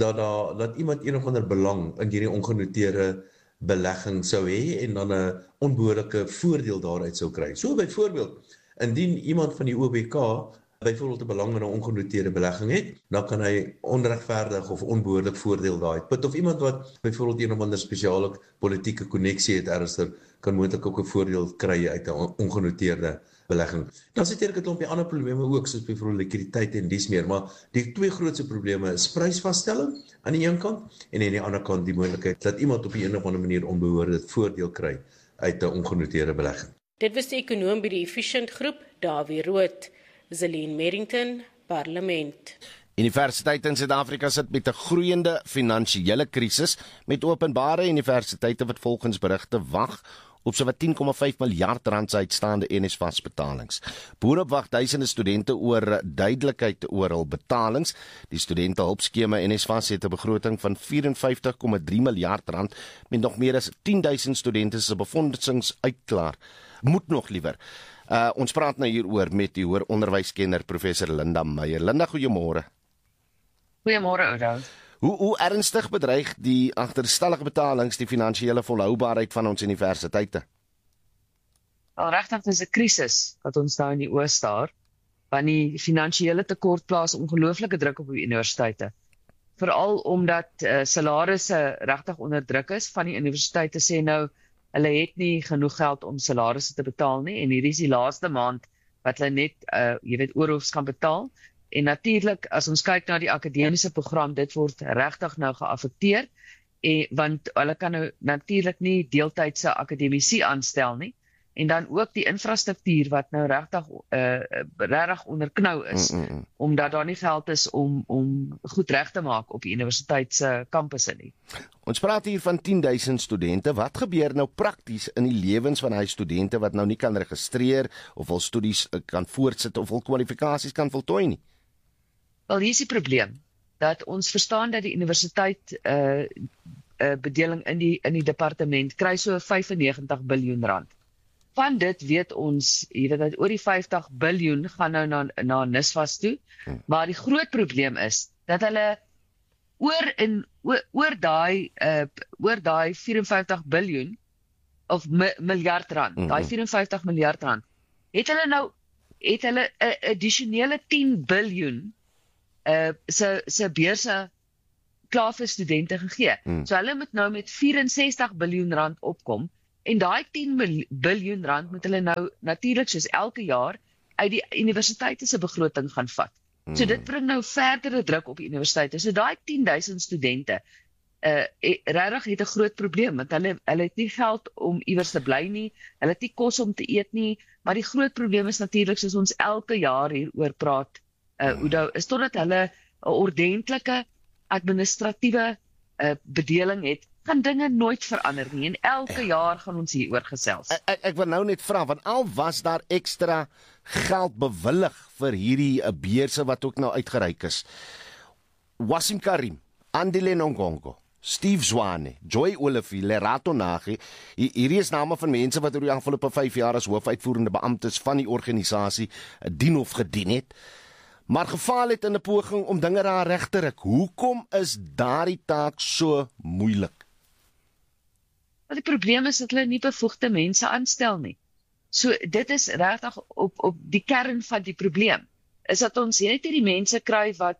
dat iemand een of ander belang in hierdie ongenoteerde belegging sou hê en dan 'n onbehoorlike voordeel daaruit sou kry. So byvoorbeeld, indien iemand van die OBK byvoorbeeld 'n belang in 'n ongenoteerde belegging het, dan kan hy onregverdig of onbehoorlik voordeel daaruit put, of iemand wat byvoorbeeld een of ander spesiale politieke koneksie het ernstig, kan moontlik ook 'n voordeel kry uit 'n ongenoteerde belegging. Dan sit jy 'n klompie ander probleme ook, soos byvoorbeeld likwiditeit en dies meer, maar die twee grootste probleme is prysvasstelling aan die een kant en aan die ander kant die moontlikheid dat iemand op 'n een of ander manier onbehoorde voordeel kry uit 'n ongenoteerde belegging. Dit was die ekonoom by die Efficient Groep, Dawie Rood. Celine Merrington, Parlement. Universiteite in Suid-Afrika sit met 'n groeiende finansiële krisis, met openbare universiteite wat volgens berigte wag op sowat 10,5 miljard rand se uitstaande NSFAS-betalings. Boere wag duisende studente oor duidelikheid oor hul betalings. Die studentehulpskema NSFAS het 'n begroting van 54,3 miljard rand met nog meer as 10,000 studente se befondsings uitklaar. Moet nog liewer. Ons praat nou hieroor met die hooronderwyskenner professor Linda Meyer. Linda, goeiemôre. Goeiemôre, Oudo. Hoe ernstig bedreig die agterstallige betalings die finansiële volhoubaarheid van ons universiteite? Al regtig, dis 'n krisis wat ons nou in die oë staar, want die finansiële tekort plaas ongelooflike druk op die universiteite. Veral omdat salarisse regtig onder druk is. Van die universiteite sê nou, hulle het nie genoeg geld om salarisse te betaal nie, en hierdie is die laaste maand wat hulle net, oorhoofs kan betaal. En natuurlik, as ons kyk na die akademiese program, dit word regtig nou geaffekteer, want hulle kan nou natuurlik nie deeltydse akademici aanstel nie, en dan ook die infrastruktuur wat nou regtig onder knou is, omdat daar nie geld is om goed reg te maak op die universiteit se kampusse nie. Ons praat hier van 10,000 studente. Wat gebeur nou prakties in die lewens van hy studente wat nou nie kan registreer of hul studies kan voortsit of hul kwalifikasies kan voltooi nie? Wel, hier is die probleem, dat ons verstaan dat die universiteit bedeling in die departement kry so 95 biljoen rand. Van dit weet ons, dat oor die 50 biljoen gaan nou na NSFAS toe, maar die groot probleem is, dat hulle oor daai 54 biljoen of miljard rand, daai 54 miljard rand, het hulle 'n addisionele 10 biljoen se beurse klaar vir studente gegee. So hulle moet nou met 64 biljoen rand opkom, en daai 10 biljoen rand moet hulle nou natuurlik soos elke jaar uit die universiteite se begroting gaan vat. So dit bring nou verdere druk op die universiteite. So daai 10,000 studente regtig het 'n groot probleem, want hulle het nie geld om iewers te bly nie, hulle het nie kos om te eet nie, maar die groot probleem is natuurlik, soos ons elke jaar hieroor praat, Oudo, is totdat hulle 'n ordentlike administratiewe bedeling het, gaan dinge nooit verander nie, en elke jaar gaan ons hieroor gesels. Ek wil nou net vra, want al was daar ekstra geld bewillig vir hierdie beurse wat ook nou uitgereik is. Wasim Karim, Andile Nongongo, Steve Zwane, Joy Olivier, Lerato Nagi, hierdie is name van mense wat oor die afgelope 5 jaar as hoofuitvoerende beamptes van die organisasie dien of gedien het, maar gefaal het in 'n poging om dinge daar reg te ruk. Hoekom is daardie taak so moeilik? Die probleem is dat hulle nie bevoegde mense aanstel nie. So dit is regtig op die kern van die probleem. Is dat ons net hierdie mense kry wat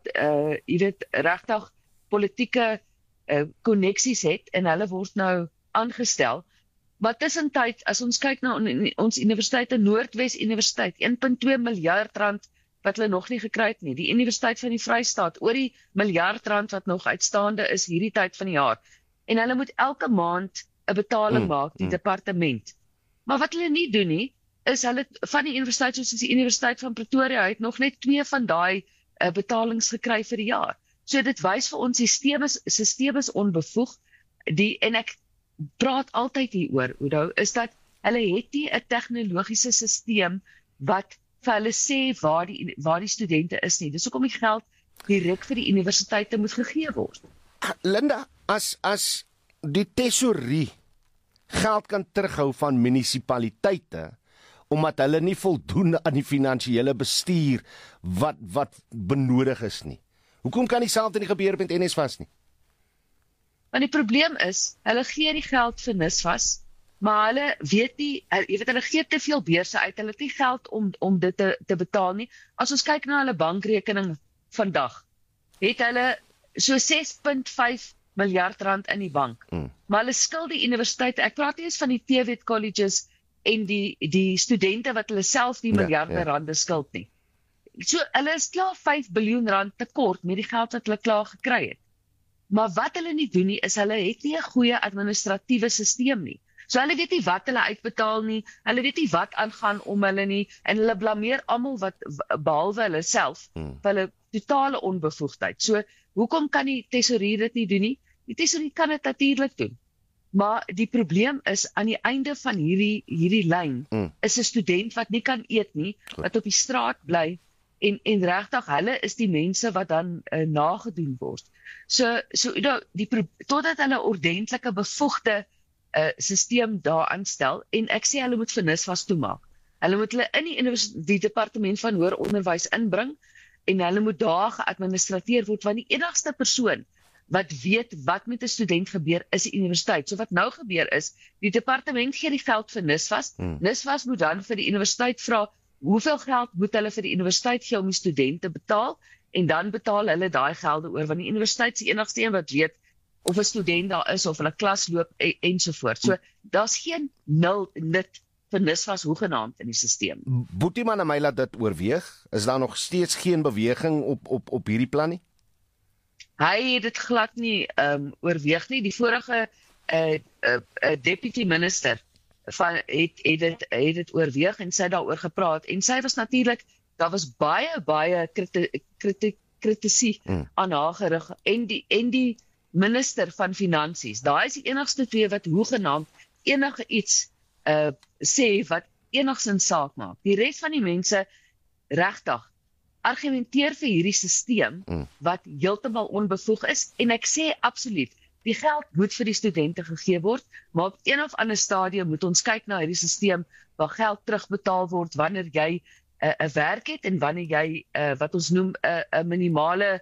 regtig politieke koneksies het, en hulle word nou aangestel. Maar tussentyd, as ons kyk na ons universiteite, Noordwes Universiteit, 1,2 miljard rand wat hulle nog nie gekry het nie. Die Universiteit van die Vrystaat, oor die miljard rand wat nog uitstaande is hierdie tyd van die jaar. En hulle moet elke maand 'n betaling maak, die departement. Maar wat hulle nie doen nie, is hulle van die universiteit, soos die Universiteit van Pretoria, het nog net 2 van daai betalings gekry vir die jaar. So dit wys vir ons, systeem is onbevoeg, en ek praat altyd hieroor, Oudo, is dat hulle het nie 'n tegnologiese systeem wat vir hulle sê waar die studente is nie. Dis hoekom die geld direk vir die universiteite moet gegee word. Linda, as die tesourie geld kan terughou van munisipaliteite, omdat hulle nie voldoen aan die finansiële bestuur wat benodig is nie. Hoekom kan dieselfde nie gebeur met NSFAS nie? Want die probleem is, hulle gee die geld vir NSFAS, maar hulle weet nie, hulle gee te veel beurse uit, hulle het nie geld om dit te betaal nie. As ons kyk na hulle bankrekening vandag, het hulle so 6,5 miljard rand in die bank. Maar hulle skuld die universiteite, ek praat nie eens van die TVET colleges en die studente wat hulle self die miljarde rande skuld nie. So hulle is klaar 5 biljoen rand tekort met die geld wat hulle klaar gekry het. Maar wat hulle nie doen nie, is hulle het nie 'n goeie administratiewe sisteem nie. So hulle weet nie wat hulle uitbetaal nie, hulle weet nie wat aangaan om hulle nie, en hulle blameer almal behalwe hulle self, vir hulle totale onbevoegdheid. So hoekom kan die tesourier dit nie doen nie? Die tesourier kan dit natuurlik doen. Maar die probleem is, aan die einde van hierdie lyn, is 'n student wat nie kan eet nie, wat op die straat bly, en regtig, hulle is die mense wat dan nagedoen word. So totdat hulle ordentlike bevoegde sisteem daar aanstel, en ek sê hulle moet vir NSFAS toemaak. Hulle moet hulle in die departement van hoër onderwys inbring, en hulle moet daar geadministreer word, want die enigste persoon wat weet wat met 'n student gebeur, is die universiteit. So wat nou gebeur is, die departement gee die geld vir NSFAS, NSFAS moet dan vir die universiteit vra, hoeveel geld moet hulle vir die universiteit gee om die studente betaal, en dan betaal hulle daai gelde oor, want die universiteit is die enigste een wat weet of 'n student daar is, of hulle klas loop, ensovoort. So, daar's geen nut vir NSFAS hoegenaamd in die sisteem. Boetie en my laat dit oorweeg. Is daar nog steeds geen beweging op hierdie plan nie? Hy het dit glad nie oorweeg nie. Die vorige deputy minister het dit oorweeg, en sy het daaroor gepraat, en sy was natuurlik, daar was baie kritisie aan haar gerig, en die minister van finansies, daai is die enigste twee wat hoegenaamd enige iets sê wat enigsins saak maak. Die res van die mense regtig argumenteer vir hierdie sisteem wat heeltemal onbevoeg is, en ek sê absoluut, die geld moet vir die studente gegee word, maar op een of ander stadium moet ons kyk na hierdie sisteem waar geld terugbetaal word wanneer jy 'n werk het, en wanneer jy wat ons noem 'n minimale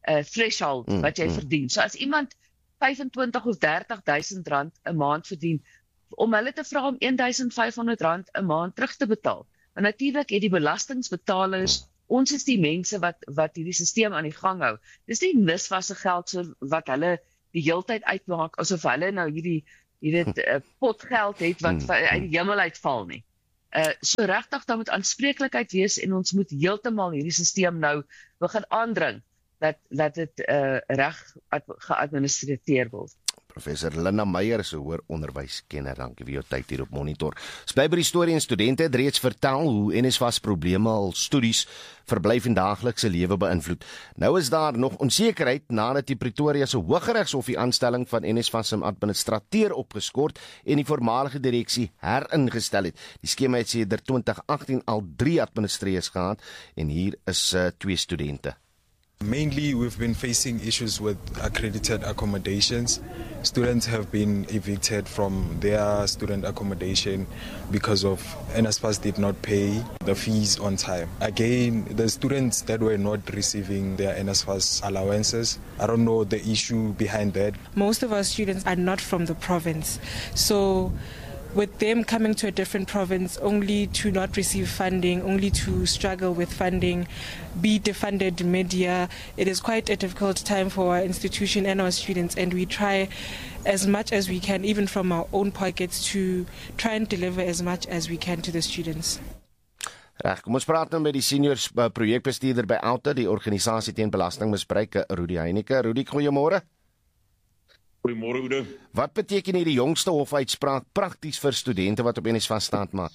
threshold wat jy verdien. So as iemand 25 of 30.000 rand 'n maand verdien, om hulle te vra om 1.500 rand 'n maand terug te betaal. En natuurlik het die belastingbetalers, ons is die mense wat hierdie stelsel aan die gang hou. Dis nie NSFAS se geld so wat hulle die heeltyd uitmaak asof hulle nou hierdie potgeld het wat uit die hemel uitval nie. So regtig daar moet aanspreeklikheid wees en ons moet heeltemal hierdie stelsel nou begin aandring dat dit reg geadministreer word. Professor Linda Meyer is 'n hoër onderwyskenner. Dankie vir jou tyd hier op Monitor. Bly by die storie en studente het reeds vertel hoe NSFAS probleme al studies, verblyf en daaglikse lewe beïnvloed. Nou is daar nog onsekerheid nadat die Pretoria se Hooggeregshof die aanstelling van NSFAS se administrateur opgeskort en die voormalige direksie heringestel het. Die skema het sedert 2018 al 3 administrateurs gehad en hier is 2 studente. Mainly, we've been facing issues with accredited accommodations. Students have been evicted from their student accommodation because of NSFAS did not pay the fees on time. Again, the students that were not receiving their NSFAS allowances, I don't know the issue behind that. Most of our students are not from the province, so with them coming to a different province only to not receive funding, only to struggle with funding, be defunded mid-year, it is quite a difficult time for our institution and our students, and we try as much as we can, even from our own pockets, to try and deliver as much as we can to the students. Reg, kom ons praat nou met die senior projekbestuurder by Alta, die organisasie teen belastingmisbruik, Rudy Heineke. Rudy, goeiemôre. Goeiemôre Oude. Wat beteken hierdie jongste hofuitspraak prakties vir studente wat op NSFAS staat maak?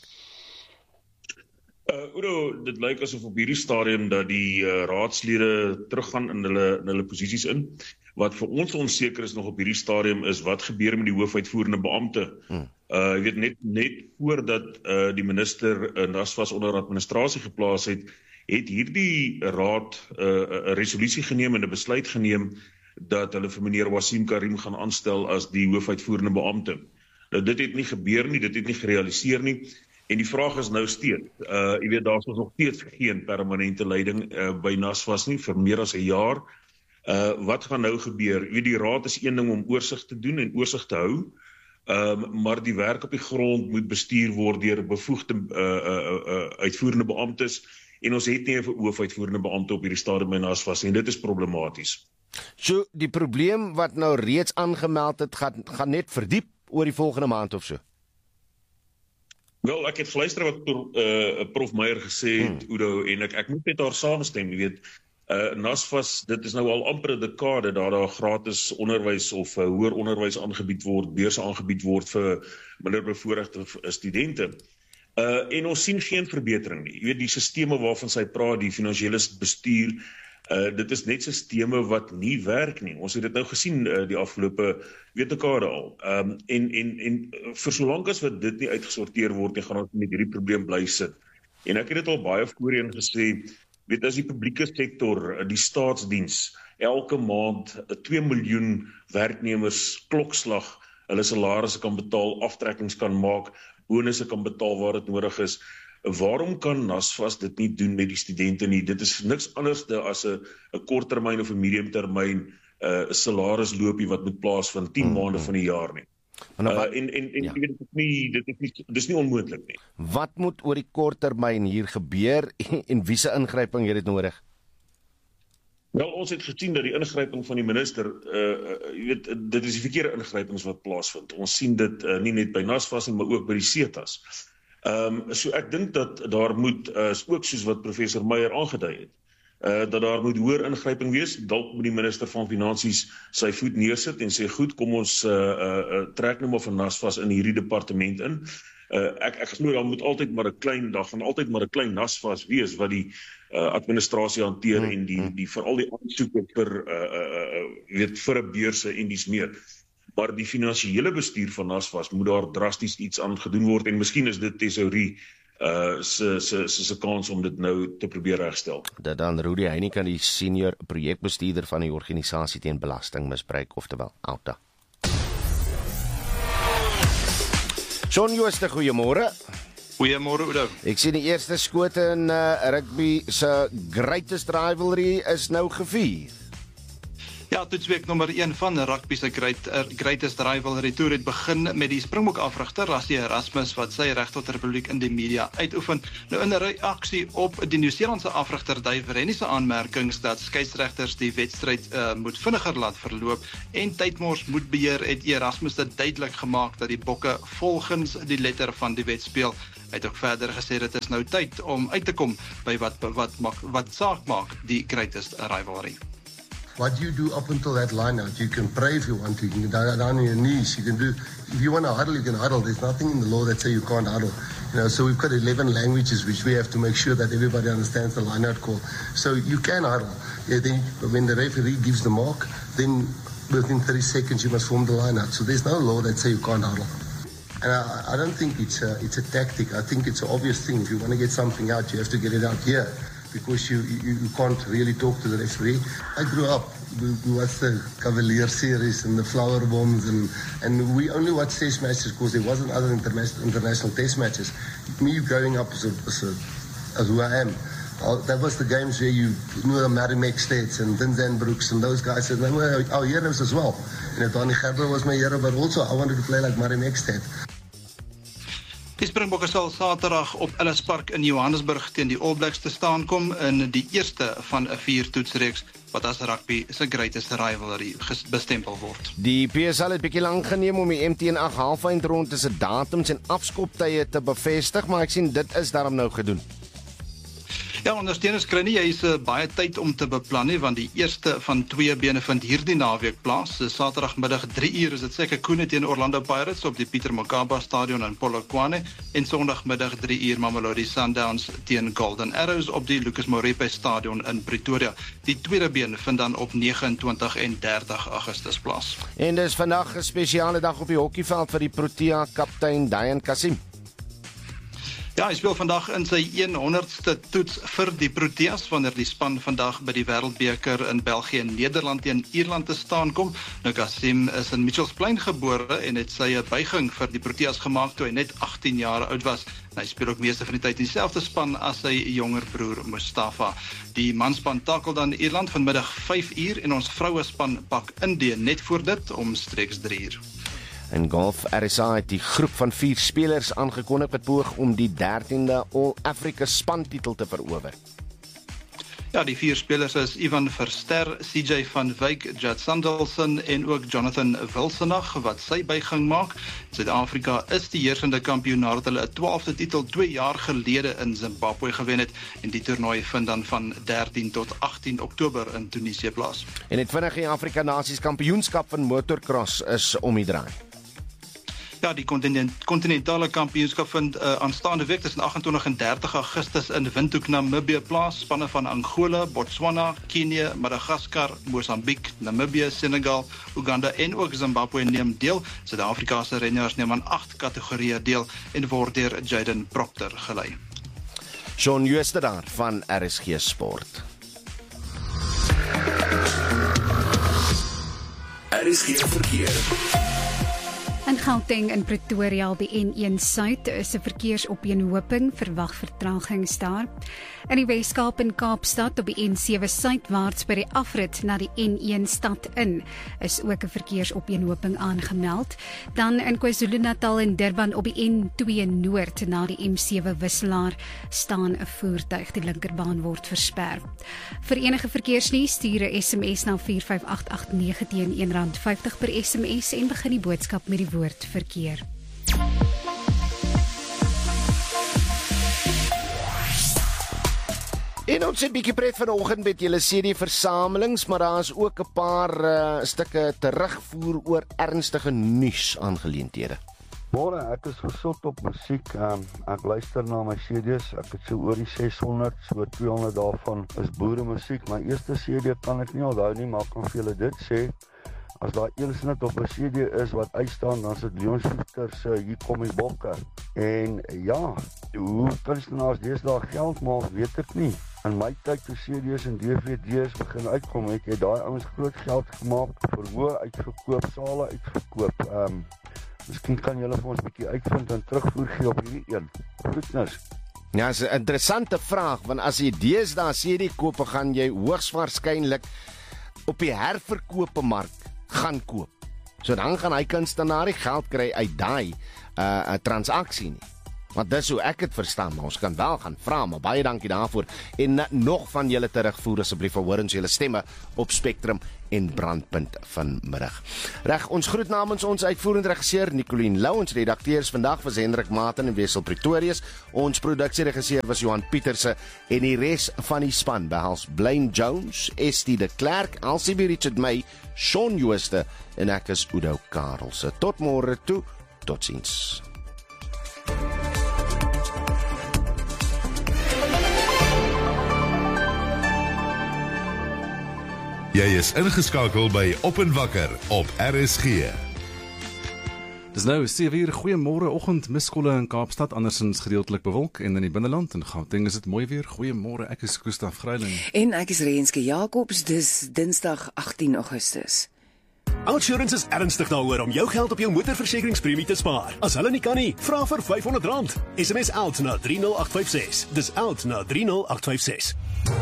Oude, dit lyk asof op hierdie stadium dat die raadslede teruggaan in hulle posisies in. Wat vir ons onseker is nog op hierdie stadium is wat gebeur met die hoofuitvoerende beampte. Jy weet net voordat die minister NSFAS onder administrasie geplaas het hierdie raad 'n resolusie geneem en 'n besluit geneem dat hulle vir meneer Wasim Karim gaan aanstel as die hoofuitvoerende beampte. Nou dit het nie gebeur nie, dit het nie gerealiseer nie, en die vraag is nou steeds, jy weet daar is nog steeds geen permanente leiding by NSFAS nie, vir meer as 'n jaar. Wat gaan nou gebeur? Jy weet die raad is een ding om oorsig te doen en oorsig te hou, maar die werk op die grond moet bestuur word deur bevoegde uitvoerende beamptes, en ons het nie 'n hoofuitvoerende beampte op hierdie stadium by NSFAS en dit is problematies. So, die probleem wat nou reeds aangemeld het, gaan net verdiep oor die volgende maand of so? Wel, ek het geluister wat Prof Meyer gesê het, Oudo, en ek moet met haar saamstem, jy weet, NSFAS, dit is nou al amper 'n dekade dat daar gratis onderwys of hoër onderwys aangebied word, beurse aangebied word vir minderbevoorregte studente. En ons sien geen verbetering nie. Jy weet, die sisteme waarvan sy praat, die finansiële bestuur, dit is net sisteme wat nie werk nie. Ons het dit nou gesien die afgelope dekade al. En vir solank as wat dit nie uitgesorteer word, gaan ons met hierdie probleem bly sit. En ek het dit al baie voorheen gesê, weet as die publieke sektor, die staatsdiens, elke maand 2 miljoen werknemers klokslag, hulle salarisse kan betaal, aftrekkings kan maak, bonusse kan betaal waar dit nodig is. Waarom kan NSFAS dit nie doen met die studente nie? Dit is niks anders as 'n korttermyn of 'n mediumtermyn salarisloopie wat moet plaasvind 10 maande van die jaar nie. Jy weet dit is nie onmoontlik nie. Wat moet oor die korttermyn hier gebeur en wie se ingryping het dit nodig? Wel, ons het gesien dat die ingryping van die minister, jy weet, dit is die verkeerde ingrypings wat plaasvind. Ons sien dit nie net by NSFAS nie, maar ook by die CETAs. So ek dink dat daar moet, ook soos wat professor Meyer aangedui het, dat daar moet hoër ingryping wees, dalk moet die minister van Finansies sy voet neersit en sê, goed, kom ons trek nou maar van NSFAS in hierdie departement in. Ek glo daar moet altyd maar 'n klein NSFAS wees wat die administrasie hanteer en die veral die aansoeke vir 'n beurse en dies meer. Maar die finansiële bestuur van NSFAS moet daar drasties iets aan gedoen word en miskien is dit tesourie se kans om dit nou te probeer regstel. Dit dan Rudy Heineke, die senior projekbestuurder van die organisasie teen belastingmisbruik, oftewel Alta. Shaun Jooste, goeiemôre. Goeiemôre Oudo. Ek sien die eerste skote in rugby se greatest rivalry is nou gevier. Ja, toetsweek nommer 1 van rugby se Greatest Rivalry Tour het begin met die Springbok afrigter Rassie Erasmus wat sy reg tot republiek in die media uitoefen. Nou in 'n reaksie op die Nieu-Seelandse afrigter Dave Rennie se aanmerkings dat skeieregters die wedstryd moet vinniger laat verloop en tydmors moet beheer, het Erasmus dit duidelik gemaak dat die bokke volgens die letter van die wet speel. Hy het ook verder gesê dit is nou tyd om uit te kom by wat saak maak die Greatest Rivalry. What you do up until that line out, you can pray if you want to, you can go down on your knees, you can do, if you want to huddle, you can huddle. There's nothing in the law that say you can't huddle. So we've got 11 languages which we have to make sure that everybody understands the line out call. So you can huddle. Then when the referee gives the mark, then within 30 seconds you must form the line out. So there's no law that say you can't huddle. And I don't think it's a tactic. I think it's an obvious thing. If you want to get something out, you have to get it out here. Because you can't really talk to the referee. I grew up, we watched the Cavalier series and the Flower Bombs, and we only watched test matches because there wasn't other international test matches. Me growing up as who I am, that was the games where you knew the Merrimack-Steds and Dinzan Brooks and those guys, and they were our heroes as well. And Donnie Gerber was my hero, but also I wanted to play like Merrimack-Sted. Die Springbokke sal Saterdag op Ellis Park in Johannesburg teen die All Blacks te staan kom in die eerste van 'n 4 toetsreeks wat as rugby se Greatest Rivalry bestempel word. Die PSL het bietjie lank geneem om die MT&8 halfeindronde se datums en afskoptye te bevestig, maar ek sien dit is daarom nou gedoen. Ja, ondersteuners kry nie jy's baie tyd om te beplan nie, want die eerste van 2 bene vind hierdie naweek plaas. Saterdagmiddag 3:00 is dit Sekhukhune teen Orlando Pirates op die Pieter Mokaba Stadion in Polokwane en Sondagmiddag 3:00 Mamelodi Sundowns teen Golden Arrows op die Lucas Morepe Stadion in Pretoria. Die tweede been vind dan op 29 en 30 Augustus plaas. En dis vandag 'n spesiale dag op die hokkieveld vir die Protea kaptein Dayan Kasim. Ja, hy speel vandag in sy 100ste toets vir die Proteas wanneer die span vandag by die Wêreldbeker in België en Nederland teen Ierland te staan kom. Nou Kasim is in Mitchells Plain gebore en het sy buiging vir die Proteas gemaak toe hy net 18 jaar oud was. Hy speel ook meeste van die tyd in dieselfde span as sy jonger broer Mustafa. Die manspan takel dan Ierland vanmiddag 5:00 en ons vrouespan pak Indië net voor dit omstreeks 3:00. In golf, RSA het die groep van 4 spelers aangekondig wat poog om die 13de All-Africa spantitel te verower. Ja, die 4 spelers is Ivan Verster, CJ van Wyk, Jad Sandelson en ook Jonathan Wilsonag wat sy buiging maak. Suid-Afrika is die heersende kampioen nadat hulle 'n 12de titel 2 jaar gelede in Zimbabwe gewen het en die toernooi vind dan van 13 tot 18 Oktober in Tunesië plaas. En het vinnig die Afrika Nasies kampioenskap van motocross is om die draai. Ja, die kontinentale kampioenskap vind aanstaande week tussen 28 en 30 Augustus in Windhoek, Namibië plaas. Spanne van Angola, Botswana, Kenia, Madagaskar, Mosambiek, Namibië, Senegal, Uganda en ook Zimbabwe neem deel. Suid-Afrika se renners neem aan 8 kategorieë deel en word deur Jaden Proctor gelei. Shaun Jooste daar van RSG Sport. RSG verkeer. In Gauteng in Pretoria op die N1 Suid is 'n verkeersopeenhoping, verwag vertragings daar. In die Weskaap en Kaapstad op die N7 suidwaarts by die afrit na die N1 stad in is ook 'n verkeersopeenhoping aangemeld. Dan in KwaZulu-Natal en Durban op die N2 noord na die M7 wisselaar staan 'n voertuig, die linkerbaan word versper. Vir enige verkeersnuus stuur 'n SMS na 45889 teen R1.50 per SMS en begin die boodskap met die woord verkeer. En ons het bietjie pret vanoggend met julle CD-versamelings, maar daar is ook 'n paar stukke terugvoer oor ernstige nuus aangeleenthede. Môre, ek is gesot op musiek. Ek luister na my CD's. Ek het so oor die 600, so 200 daarvan is boere musiek. My eerste CD kan ek nie onthou nie, maar ek kan vir julle dit sê. As daar een snit op 'n CD is wat uitstaan, dan is dit Leon Schuster se Hier kom die bokke. En ja, hoe kunstenaars deesdae geld maak, weet ek nie. In my tyd toe CD's en DVD's begin uitkom, het daai ouens groot geld gemaak, verhoog uitverkoop, sale uitverkoop. Miskien kan julle vir ons 'n bietjie uitvind en terugvoer gee op hierdie een. Groetnis. Ja, dis 'n interessante vraag, want as jy deesdae CD koop, gaan jy hoogs waarskynlik op die herverkope mark gaan koop. So dan gaan hy kunstenaar nie geld kry uit daai transaksie nie. Want dis hoe ek het verstaan, maar ons kan wel gaan vra, maar baie dankie daarvoor. En nog van julle terugvoer asseblief, hoor ons julle stemme op Spectrum en Brandpunt vanmiddag. Reg, ons groet namens ons uitvoerende regisseur Nicoline Lou, ons redakteurs vandag was Hendrik Maten en Wessel Pretorius, ons produksieregisseur was Johan Pieterse en die res van die span behels Blaine Jones, Estie de Klerk, Alcibie Richard May, Shaun Jooste en ek is Udo Karelse. Tot môre toe, totsiens. Jy is ingeskakel by Op en Wakker op RSG. Dis nou 7:00, goeiemôre oggend, miskolle in Kaapstad, andersins gedeeltelik bewolk en in die binneland en Gauteng is dit mooi weer. Goeiemôre, ek is Gustaf Greiling. En ek is Renske Jacobs, dis Dinsdag 18 Augustus. Outsurance is ernstig daaroor om jou geld op jou motorversekeringspremie te spaar. As hulle nie kan nie, vra vir R500. SMS OUT na 30856. Dis OUT na 30856.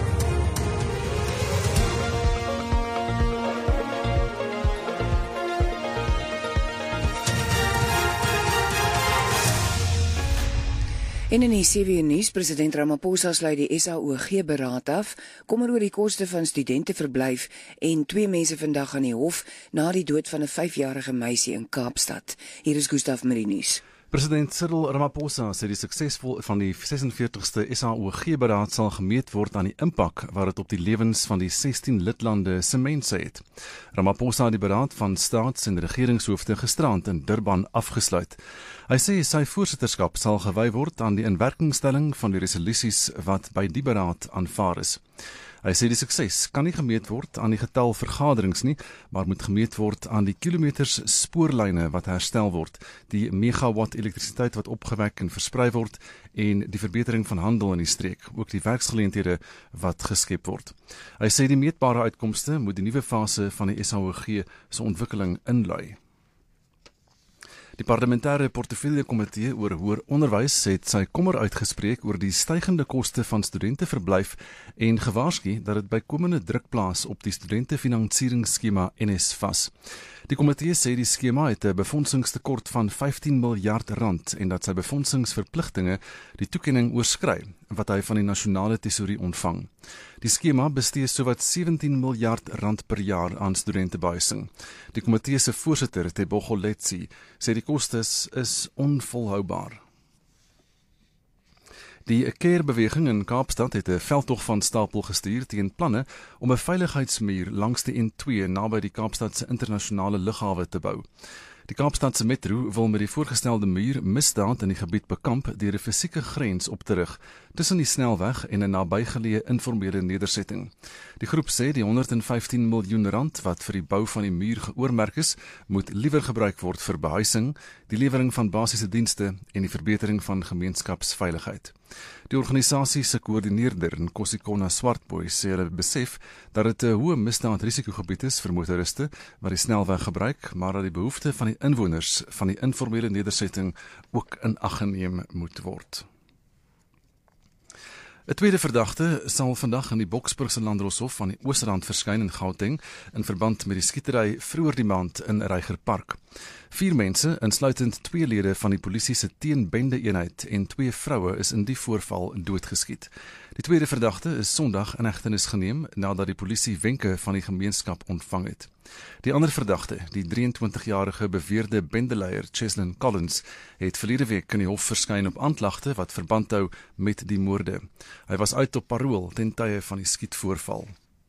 En in die CW nuus, president Ramaphosa sluit die SAOG-beraad af, kommer oor die koste van studenteverblyf en 2 mense vandag aan die hof na die dood van 'n 5-jarige meisie in Kaapstad. Hier is Gustaf met die nuus. President Cyril Ramaphosa sê die suksesvol van die 46ste SAOG-beraad sal gemeet word aan die impak wat dit op die lewens van die 16 lidlande se mense het. Ramaphosa het die beraad van staats- en regeringshoofde gisterand in Durban afgesluit. Hy sê sy voorsitterskap sal gewy word aan die inwerkingstelling van die resolusies wat by die beraad aanvaar is. Hy sê die sukses kan nie gemeet word aan die getal vergaderings nie, maar moet gemeet word aan die kilometers spoorlyne wat herstel word, die megawatt elektrisiteit wat opgewek en versprei word en die verbetering van handel in die streek, ook die werksgeleenthede wat geskep word. Hy sê die meetbare uitkomste moet die nuwe fase van die SAOG se ontwikkeling inlui. Die parlementêre portefeuljekomitee oor hoër onderwys het sy kommer uitgespreek oor die stygende koste van studenteverblyf en gewaarsku dat dit bykomende druk plaas op die studentefinansieringsskema NSFAS. Die komitee sê die skema het 'n befondsingstekort van R15 miljard en dat sy befondsingsverpligtinge die toekenning oorskry wat hy van die nasionale tesourie ontvang. Die skema bestee sowat R17 miljard per jaar aan studentebehuising. Die komitee se voorsitter, Tebogo Letsi, sê die kostes is onvolhoubaar. Die Care-beweging in Kaapstad het 'n veldtog van stapel gestuur teen planne om 'n veiligheidsmuur langs die N2 naby die Kaapstadse internasionale lughawe te bou. Die Kaapstadse Metro wil met die voorgestelde muur misdaad in die gebied bekamp deur 'n fisieke grens op te rig tussen die snelweg en 'n nabygeleë informele nedersetting. Die groep sê die R115 miljoen wat vir die bou van die muur geoormerk is, moet liewer gebruik word vir behuising, die lewering van basiese dienste en die verbetering van gemeenskapsveiligheid. Die organisasie se koördineerder, Nkosikona Swartboy, sê hulle besef dat dit 'n hoë misdaadrisikogebied is vir motoriste wat die snelweg gebruik, maar dat die behoefte van die inwoners van die informele nedersetting ook in ag geneem moet word. 'n Tweede verdagte sal vandag in die Boksburgse Landdroshof van die Oosrand verskyn in Gauteng in verband met die skietery vroeër die maand in Reigerpark. 4 mense, insluitend 2 lede van die polisie se teenbende-eenheid en 2 vroue is in die voorval doodgeskiet. Die tweede verdagte is Sondag in hegtenis geneem nadat die polisie wenke van die gemeenskap ontvang het. Die ander verdagte, die 23-jarige beweerde bendeleier Cheslin Collins, het verlede week in die hof verskyn op aanklagte wat verband hou met die moorde. Hy was uit op parool ten tye van die skietvoorval.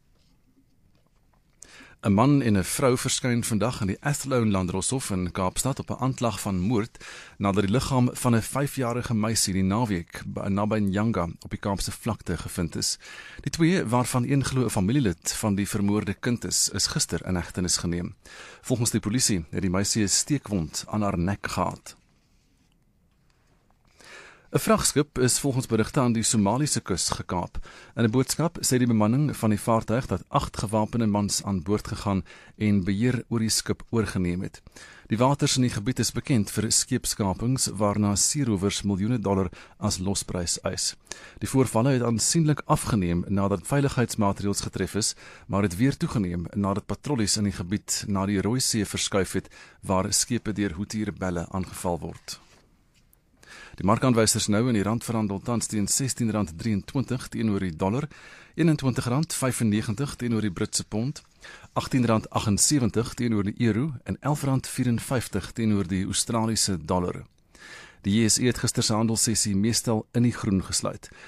'n Man en 'n vrou verskyn vandag in die Athlone Landdroshof in Kaapstad op 'n aanklag van moord nadat die liggaam van 'n 5-jarige meisie die naweek naby Nyanga op die Kaapse vlakte gevind is. Die twee, waarvan een glo 'n familielid van die vermoorde kind is gister in hegtenis geneem. Volgens die polisie het die meisie 'n steekwond aan haar nek gehad. 'n Vragskip is volgens berigte aan die Somaliese kus gekaap. In 'n boodskap sê die bemanning van die vaartuig dat 8 gewapende mans aan boord gegaan en beheer oor die skip oorgeneem het. Die waters in die gebied is bekend vir skeepskapings waarna seerowers miljoene dollar as losprys eis. Die voorvalle het aansienlik afgeneem nadat veiligheidsmaatreëls getref is, maar het weer toegeneem nadat patrollies in die gebied na die Rooi See verskuif het waar skepe deur Houthi-rebelle aangeval word. Die markaanwysers nou in die rand verhandel tans teen R16.23 teenoor die dollar, R21.95 teenoor die Britse pond, R18.78 teenoor die euro en R11.54 teenoor die Australiese dollar. Die JSE het gister se handelssessie meestal in die groen gesluit.